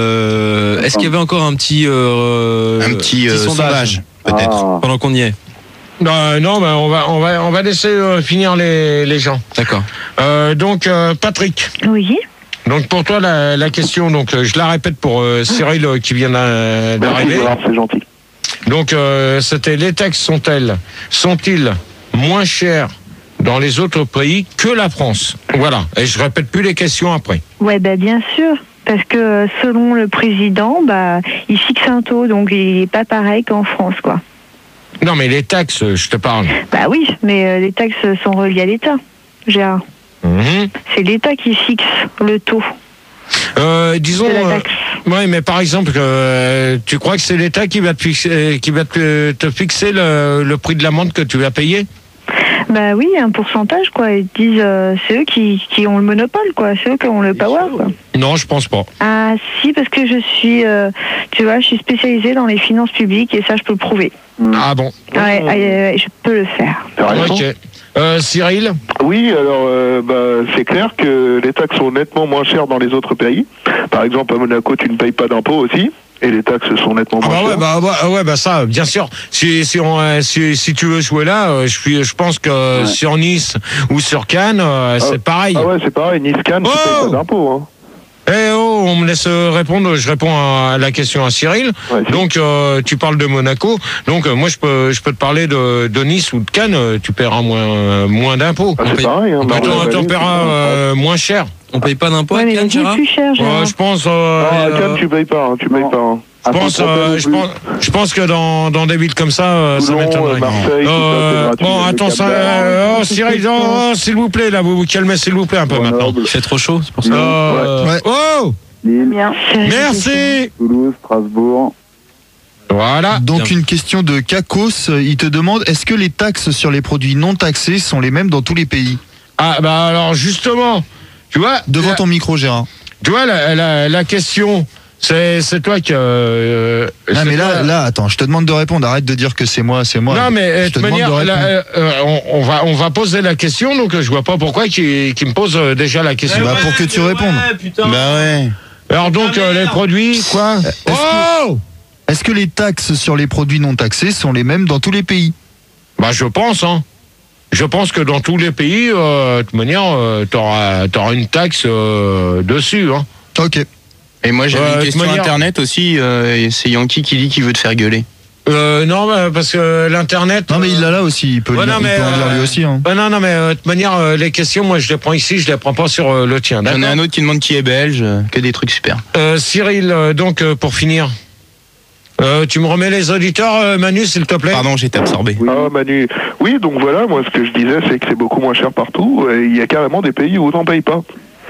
euh, est-ce qu'il y avait encore un petit, euh, Un petit, euh, sondage, peut-être. Ah. pendant qu'on y est? Non, non, mais on va, on va, on va laisser euh, finir les, les gens. D'accord. Euh, donc, euh, Patrick. Oui. Donc pour toi la, la question, donc euh, je la répète pour euh, Cyril euh, qui vient d'a- Merci d'arriver. Gérard, c'est gentil. Donc euh, c'était les taxes sont-elles, sont-ils moins chers dans les autres pays que la France? Voilà. Et je répète plus les questions après. Ouais, bah bien sûr. Parce que euh, selon le président, bah, il fixe un taux, donc il n'est pas pareil qu'en France, quoi. Non mais les taxes, euh, je te parle. Bah oui, mais euh, les taxes sont reliées à l'État, Gérard. Mhm. C'est l'État qui fixe le taux Euh, disons, de la euh, taxe. Oui, mais par exemple, euh, tu crois que c'est l'État qui va te fixer, qui va te, te fixer le, le prix de l'amende que tu vas payer? Bah oui, un pourcentage, quoi. Ils disent, euh, c'est eux qui, qui ont le monopole, quoi. C'est eux qui ont le power, quoi. Non, je pense pas. Ah si, parce que je suis, euh, tu vois, je suis spécialisée dans les finances publiques et ça, je peux le prouver. Ah bon? Ouais, ouais, je peux le faire. Ok. Euh, Cyril? Oui, alors euh, bah, c'est clair que les taxes sont nettement moins chères dans les autres pays. Par exemple, à Monaco, tu ne payes pas d'impôts aussi. Et les taxes sont nettement Ah moins bah ouais, chères. bah, bah, ouais, bah ça, bien sûr. Si, si, on, euh, si, si tu veux jouer là, euh, je, suis, je pense que Ouais. sur Nice ou sur Cannes, euh, Ah, c'est pareil. Ah ouais, c'est pareil. Nice, Cannes, tu Oh payes pas d'impôts. Hein. Eh oh, on me laisse répondre. Je réponds à la question à Cyril. Ouais, Donc, euh, tu parles de Monaco. Donc, euh, moi, je peux, je peux te parler de, de Nice ou de Cannes. euh, Tu paieras moins, euh, moins d'impôts. Ah, c'est pareil. Hein, Bah, Marseille, t'en, t'en Nice, paieras euh, moins cher. On paye pas d'impôts Ouais, à mais Cannes, beaucoup Gérard? plus cher, Gérard. Ouais, je pense. Euh, Ah, à euh, Cannes, tu payes pas. Hein, tu payes pas. Hein. je pense, euh, je pense, je pense que dans, dans des villes comme ça, euh, ça Toulon, m'étonnerait. Marseille, tout ça, Euh, c'est gratuit, bon, le attends, Cap ça, d'Agde. euh, oh, Cyril, oh, oh, s'il vous plaît, là, vous vous calmez, s'il vous plaît, un peu maintenant. Il fait trop chaud, c'est pour ça. Euh, Ouais. Oh, Lille, Bien. merci. Toulouse, Strasbourg. Voilà. Donc Bien. une question de Kakos, il te demande est-ce que les taxes sur les produits non taxés sont les mêmes dans tous les pays? Ah, bah alors, justement, tu vois. Devant la- ton micro, Gérard. Tu vois, la, la, la question, c'est, c'est toi qui. Euh, Non c'est mais là, toi- là, attends, je te demande de répondre. Arrête de dire que c'est moi, c'est moi. Non, mais euh, je de te toute demande manière, de là, répondre. euh, euh, on, on va, on va poser la question, donc euh, je vois pas pourquoi qu'il qu'il me pose euh, déjà la question. Bah, pour que tu répondes. putain. Bah ouais. Alors donc, euh, les produits, quoi? Est-ce Oh Est-ce que les taxes sur les produits non taxés sont les mêmes dans tous les pays? Bah, je pense, hein. Je pense que dans tous les pays, euh, de toute manière, euh, t'auras, t'auras une taxe euh, dessus, hein. Ok. Et moi j'avais Euh, une de question manière- internet aussi, euh, et c'est Yankee qui dit qu'il veut te faire gueuler. Euh, non, bah, parce que l'internet. Non mais il l'a là aussi, il peut, Ouais, lire- non, il mais, peut en lire euh, lui aussi. Hein. Bah non, non, mais euh, de toute manière, euh, les questions, moi, je les prends ici, je les prends pas sur euh, le tien. J'en ai D'accord. un autre qui demande qui est belge, euh, que des trucs super. Euh, Cyril, euh, donc euh, pour finir, euh, tu me remets les auditeurs, euh, Manu, s'il te plaît. Pardon, j'étais absorbé. Ah Manu, oui donc voilà, moi ce que je disais c'est que c'est beaucoup moins cher partout et il y a carrément des pays où on n'en paye pas.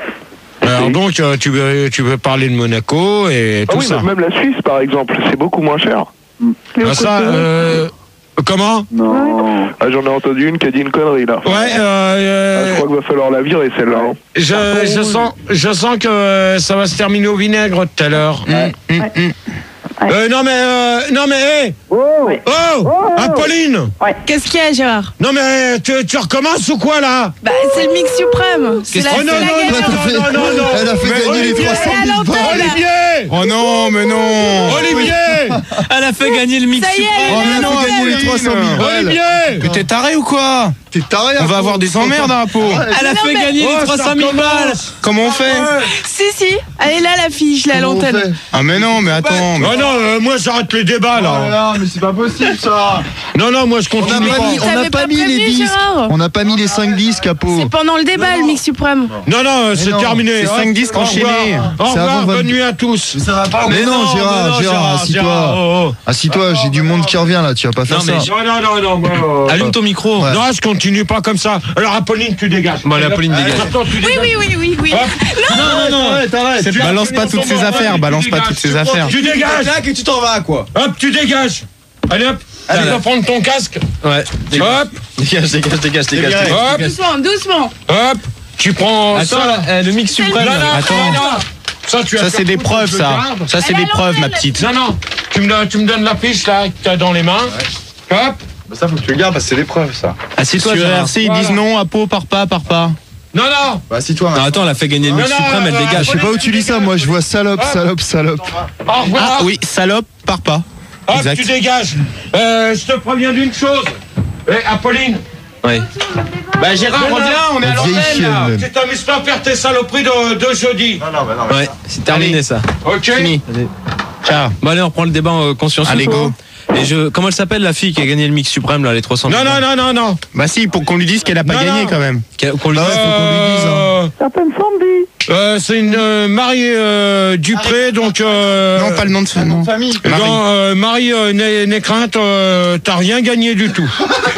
Alors donc, euh, tu veux, tu veux parler de Monaco et Ah tout oui, ça. mais même la Suisse par exemple, c'est beaucoup moins cher. Ah, ça, euh, comment? Non. Ah j'en ai entendu une qui a dit une connerie là. Ouais, euh, Ah, euh, je crois qu'il va falloir la virer celle-là. Hein. je, je sens, je sens que euh, ça va se terminer au vinaigre tout à l'heure. Hum, hum, hum. Euh, non mais, euh, non mais, hey Oh, oh, Apolline. Qu'est-ce qu'il y a, Gérard? Non mais, tu, tu recommences ou quoi là? Bah, c'est le mix suprême. C'est la, Oh c'est non, la non, gagnante. non, non, non, non. Elle a fait Mais gagner les Olivier, trois cent elle est à mille balles. l'antenne. Olivier. Oh non, mais non. Olivier. Elle a fait gagner le mix Ça y est, suprême. elle Oh est mais à non, elle a l'antenne. gagné les trois cent mille balles. Olivier. Mais t'es taré ou quoi? T'es taré. On va avoir des emmerdes à la peau. Elle a Non, fait mais- gagner Oh, les trois ça cent mille balles. recommence. Comment on fait? Si, si. Elle est là, la fille, je l'ai à l'antenne. Ah mais non, mais attends. mais- Oh non, euh, moi j'arrête les débats là. là, mais c'est pas possible ça. Non, non, moi je On n'a continue pas pas. mis, on n'a T'avais pas pas mis les prévenu, disques. Gérard. On n'a pas mis les cinq disques à peau. C'est pendant le débat, le mix suprême. Non, non, euh, c'est non, terminé. c'est Hop, cinq disques au revoir. enchaînés. Au C'est revoir, avant bonne vingt- nuit à tous. Ça va pas. Mais, non, non, Gérard, mais non, Gérard, Gérard, assis-toi. Gérard, oh, oh. Assis-toi, j'ai du monde qui revient là, tu vas pas faire Non, mais ça. j'ai- Non, non, non, non, moi, euh, Allume ton micro. Ouais. Non, je continue pas comme ça. Alors, Apolline, tu dégages. Bon, allez, Apolline, Allez, dégage. attends, tu Oui, dégages. oui, oui, oui, oui. Hop. Non, non, non. Tu Balance pas toutes ces affaires, balance pas toutes ces affaires. Tu dégages. et tu t'en vas quoi. Hop, tu dégages. Allez, hop. Tu vas prendre ton casque. Ouais. Hop, Dégage, dégage, dégage, dégage. hop, Doucement, doucement. hop. Tu prends Attends, ça. là, euh, le mix C'est le suprême. Non, là. non, Attends. non, non. Ça, tu vas Ça faire c'est des foutre, preuves je le ça. garde. Ça c'est Elle des est à preuves ma l'antenne. petite. Non, non. Tu me, donnes- tu me donnes la fiche là que t'as dans les mains. Hop. Bah ça faut que tu le gardes parce que c'est l'épreuve ça. Assieds-toi, Sur Gérard. R C ils disent non à peau par pas par pas. Non, non. Bah assis-toi. Non, attends, elle a fait gagner le mix Non, non, suprême, elle non, dégage. Je sais pas où tu lis ça, moi je vois salope, salope, salope. Au revoir. Ah oui, salope par pas. Hop, Exact. tu dégages. Euh, je te préviens d'une chose. Eh, Apolline. Ouais. Bah Gérard, Non, non. reviens, on est à La vieille l'antenne chienne, là. même. Tu t'amuses pas à faire tes saloperies de, de jeudi. Ouais, c'est terminé Allez. ça. Ok. Fini. Ciao. Bon, allez, on reprend le débat euh, consciencieux. Allez, go. Et je, comment elle s'appelle la fille qui a gagné le mix suprême là, les trois cents Non, non, non, non, non. Bah si, pour qu'on lui dise qu'elle a pas Non, gagné non. quand même. Qu'on qu'on lui Ah dise. ouais, faut qu'on lui dise, hein. Euh, Certaines Sandy. euh, c'est une euh, Marie euh, Dupré, donc. Euh, Non, pas le nom de ce nom. famille. Marie. Non, euh, Marie euh, Né- Nécrainte, euh, t'as rien gagné du tout.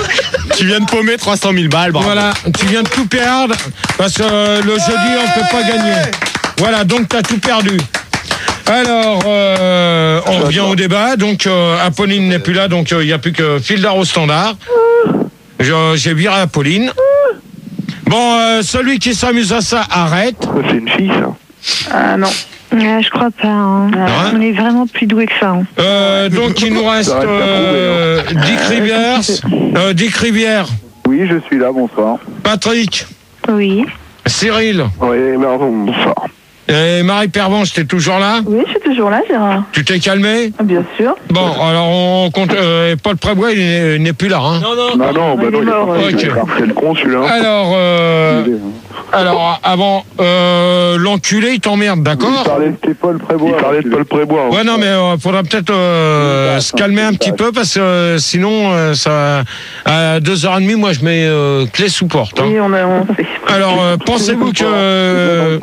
Tu viens de paumer trois cent mille balles, bravo. Voilà, tu viens de tout perdre parce que euh, le jeudi on peut pas gagner. Voilà, donc t'as tout perdu. Alors, euh, on revient au débat. Donc, euh, Apolline n'est plus là, donc il euh, n'y a plus que Fildar au standard. Je- J'ai viré Apolline. Bon, euh, celui qui s'amuse à ça, arrête. C'est une fille, ça. Ah non. je crois pas. Hein. Hein On est vraiment plus doué que ça. Hein. Euh, donc, il nous reste euh, Dick Rivière. Euh, Dick Rivière. Oui, je suis là, bonsoir. Patrick. Oui. Cyril. Oui, bonsoir. Et Marie Pervenche, t'es toujours là? Oui, je suis toujours là, Gérard. Tu t'es calmé? Bien sûr. Bon, alors on compte. Euh, Paul Prébois, il n'est- n'est plus là. Hein. Non, non, non, non, bah il non, est il est mort, parti, ouais. il est parti, c'est le con celui-là. Alors, euh, alors avant, euh, l'enculé, il t'emmerde, Il d'accord? parlait de Paul Prébois. Il parlait de Paul Prébois. Ouais, non, mais euh, faudra peut-être euh, se calmer un petit peu parce que euh, sinon, euh, ça, à deux heures trente, moi, je mets euh, clé sous porte. Hein. Oui, on a, on sait. Alors, euh, pensez-vous que. euh,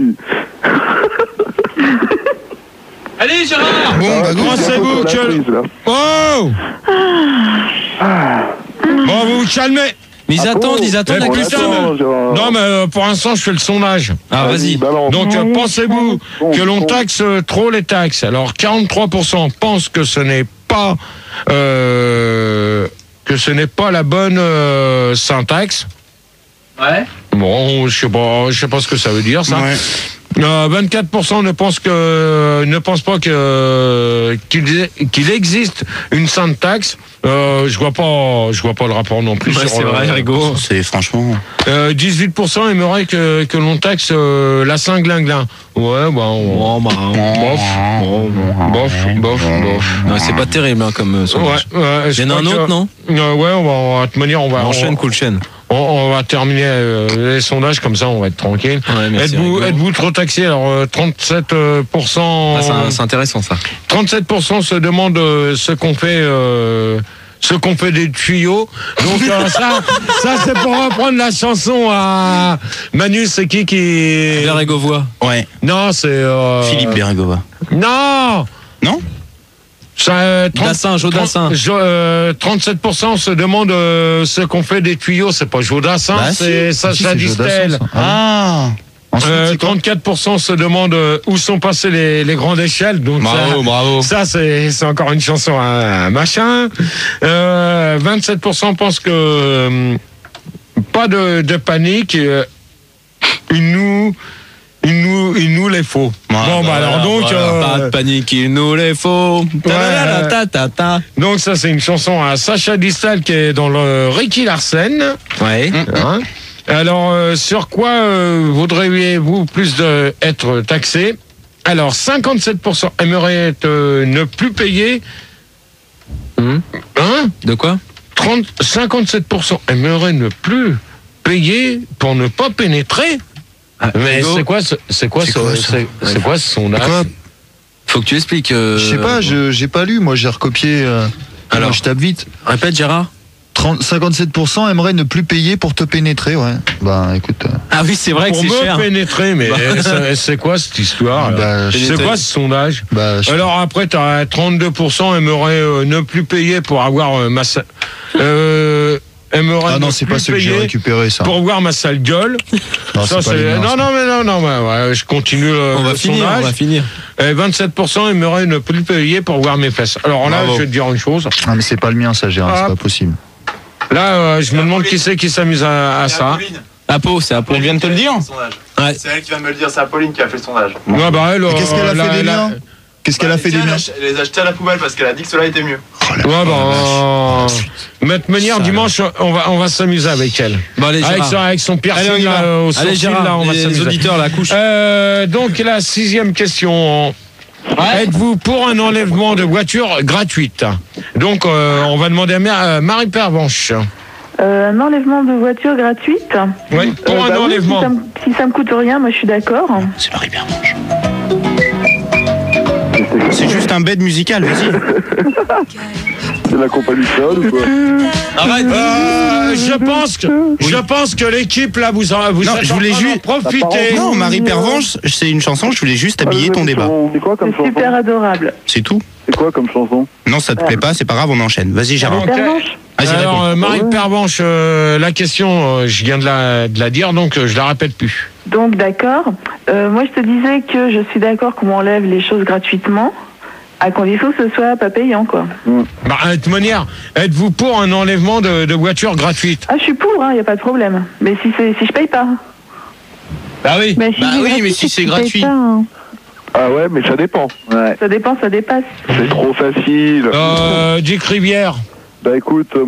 Allez, Gérard. Bon, bah, pensez-vous que. Oh! Bon, vous vous calmez. Mais ils attendent, ils attendent Eh, la putain, question. mais- Non, mais euh, pour l'instant, je fais le sondage. Ah, vas-y. Donc, euh, pensez-vous que l'on taxe euh, trop les taxes? Alors, quarante-trois pour cent pensent que ce n'est pas euh, que ce n'est pas la bonne euh, syntaxe. Ouais. Bon, je sais pas, je sais pas ce que ça veut dire ça. Ouais. Euh, vingt-quatre pour cent ne pensent que ne pensent pas que qu'il qu'il existe une syntaxe. Euh, je vois pas, je vois pas le rapport non plus. Ouais, sur c'est le- vrai, Rigaud. C'est franchement. Euh, dix-huit pour cent aimeraient que, que l'on taxe euh, la Saint-Glinglin. Ouais, bah, on... Oh, bah, bof, bof, bof, bof. non, c'est pas terrible hein, comme euh, Ouais, sondage. ouais, Il y en a un je crois autre, que- non? Euh, Ouais, on va, on va te manière, on va. On enchaîne, on, cool chaîne. on, on va terminer euh, les sondages comme ça, on va être tranquille. Ouais, merci, Êtes-vous, Rigaud. êtes-vous trop taxé? Alors euh, trente-sept pour cent. Ah, c'est- c'est intéressant ça. trente-sept pour cent se demandent euh, ce qu'on fait. Euh, ce qu'on fait des tuyaux. Donc euh, ça, ça c'est pour reprendre la chanson à Manu, c'est qui qui... Bérégovois. Ouais. Non, c'est... Euh... Philippe Bérégovois. Non. Non. Ça, euh, trente Dassin, Jodassin. trente, jo- euh, trente-sept pour cent se demandent euh, ce qu'on fait des tuyaux. C'est pas Jodassin, Bah, c'est si. Sacha Si, c'est Distel. Jodassin, ça. Ah. Ensuite, Euh, c'est quoi trente-quatre pour cent se demandent euh, où sont passées les, les grandes échelles. Donc Bravo, ça, bravo. Ça, c'est c'est encore une chanson à, à machin. Euh, vingt-sept pour cent pensent que euh, pas de, de panique. Euh, il nous, il nous, il nous les faut. Voilà, bon, bah alors donc. Voilà, euh, pas de panique, il nous les faut. Ta ta ta ta. Donc ça, c'est une chanson à Sacha Distel qui est dans le Ricky Larsen. Ouais. Hein. Alors, euh, sur quoi euh, voudriez-vous plus de, être taxé? Alors, cinquante-sept pour cent aimeraient être, euh, ne plus payer. Hum. Hein? De quoi? trente, cinquante-sept pour cent aimeraient ne plus payer pour ne pas pénétrer. Ah, Mais Rigaud, c'est quoi ce, c'est quoi C'est ce, quoi, ça c'est, c'est quoi ce sondage? Quoi faut que tu expliques. euh, Je sais pas, je j'ai pas lu, moi j'ai recopié. euh, Alors. moi, je tape vite. Répète, Gérard. trente, cinquante-sept pour cent aimeraient ne plus payer pour te pénétrer, ouais. Bah écoute. euh, Ah oui, c'est vrai que Pour c'est me cher. pénétrer, mais Bah. c'est, c'est quoi cette histoire? alors bah, je- C'est quoi ce sondage? bah, je- Alors après, tu as trente-deux pour cent aimeraient euh, ne plus payer pour avoir euh, ma sa- euh, aimeraient Ah non, ne c'est plus pas ce que j'ai payer récupéré ça. pour voir ma sale gueule. Non, Ça, c'est pas c'est- les miens, non, ça. non, mais non, non, ouais, ouais, je continue le, On va le finir, sondage. on va finir. Et vingt-sept pour cent aimeraient ne plus payer pour voir mes fesses. Alors là, Bravo. je vais te dire une chose. Ah mais c'est pas le mien ça, Gérard, Ah. c'est pas possible. Là, euh, je me demande qui c'est qui s'amuse à, à ça. Apo, c'est Apo. On vient de te le dire. Ouais. C'est elle qui vient de me le dire, c'est Apolline qui a fait le sondage. Ouais, bah, elle, Et qu'est-ce qu'elle a euh, fait la- des la- miens Qu'est-ce qu'elle a fait des Tiens, miens Elle les a jetés à la poubelle parce qu'elle a dit que cela était mieux. Ouais, bah, Maître Meunière, Ça, dimanche, on va, on va s'amuser avec elle. Bon, allez, Avec Gérard. son, avec son piercing, Allez, on y va. là, au Allez, sourcil, Gérard, là, on va les s'amuser. auditeurs, la couche. Euh, donc, la sixième question. Êtes-vous pour un enlèvement de voiture gratuite? Donc, euh, on va demander à Ma- à Marie Pervenche. Euh, un enlèvement de voiture gratuite. Oui, pour Euh, un bah oui, enlèvement. si, ça me, si ça me coûte rien, moi je suis d'accord. C'est Marie Pervenche. C'est juste un bed musical, vas-y. C'est la compagnie Sol ou quoi? Arrête. Euh, je pense que, je pense que l'équipe, là, vous en, vous Non, êtes je en voulais train d'en juste- profiter. Non, Marie Pervenche, c'est une chanson, je voulais juste habiller ton débat. C'est quoi comme C'est chanson? super adorable. C'est tout. C'est quoi comme chanson? Non, ça te plaît pas, c'est pas grave, on enchaîne. Vas-y, Gérard. Donc, Pervenche. Vas-y, alors, réponds. euh, Marie Pervenche, euh, la question, euh, je viens de la, de la dire, donc euh, je la répète plus. Donc d'accord. Euh, moi je te disais que je suis d'accord qu'on m'enlève les choses gratuitement, à condition que ce soit pas payant, quoi. Bah, de toute manière, êtes-vous pour un enlèvement de, de voiture gratuite? Ah, je suis pour, il n'y a pas de problème. Mais si, c'est, si je paye pas. Bah oui. Bah, si Bah c'est oui, gratuit, mais si c'est tu payes gratuit. pas, hein. Ah ouais, mais ça dépend. Ça dépend, ça dépasse. C'est trop facile. Euh, Dick Rivière. Bah écoute,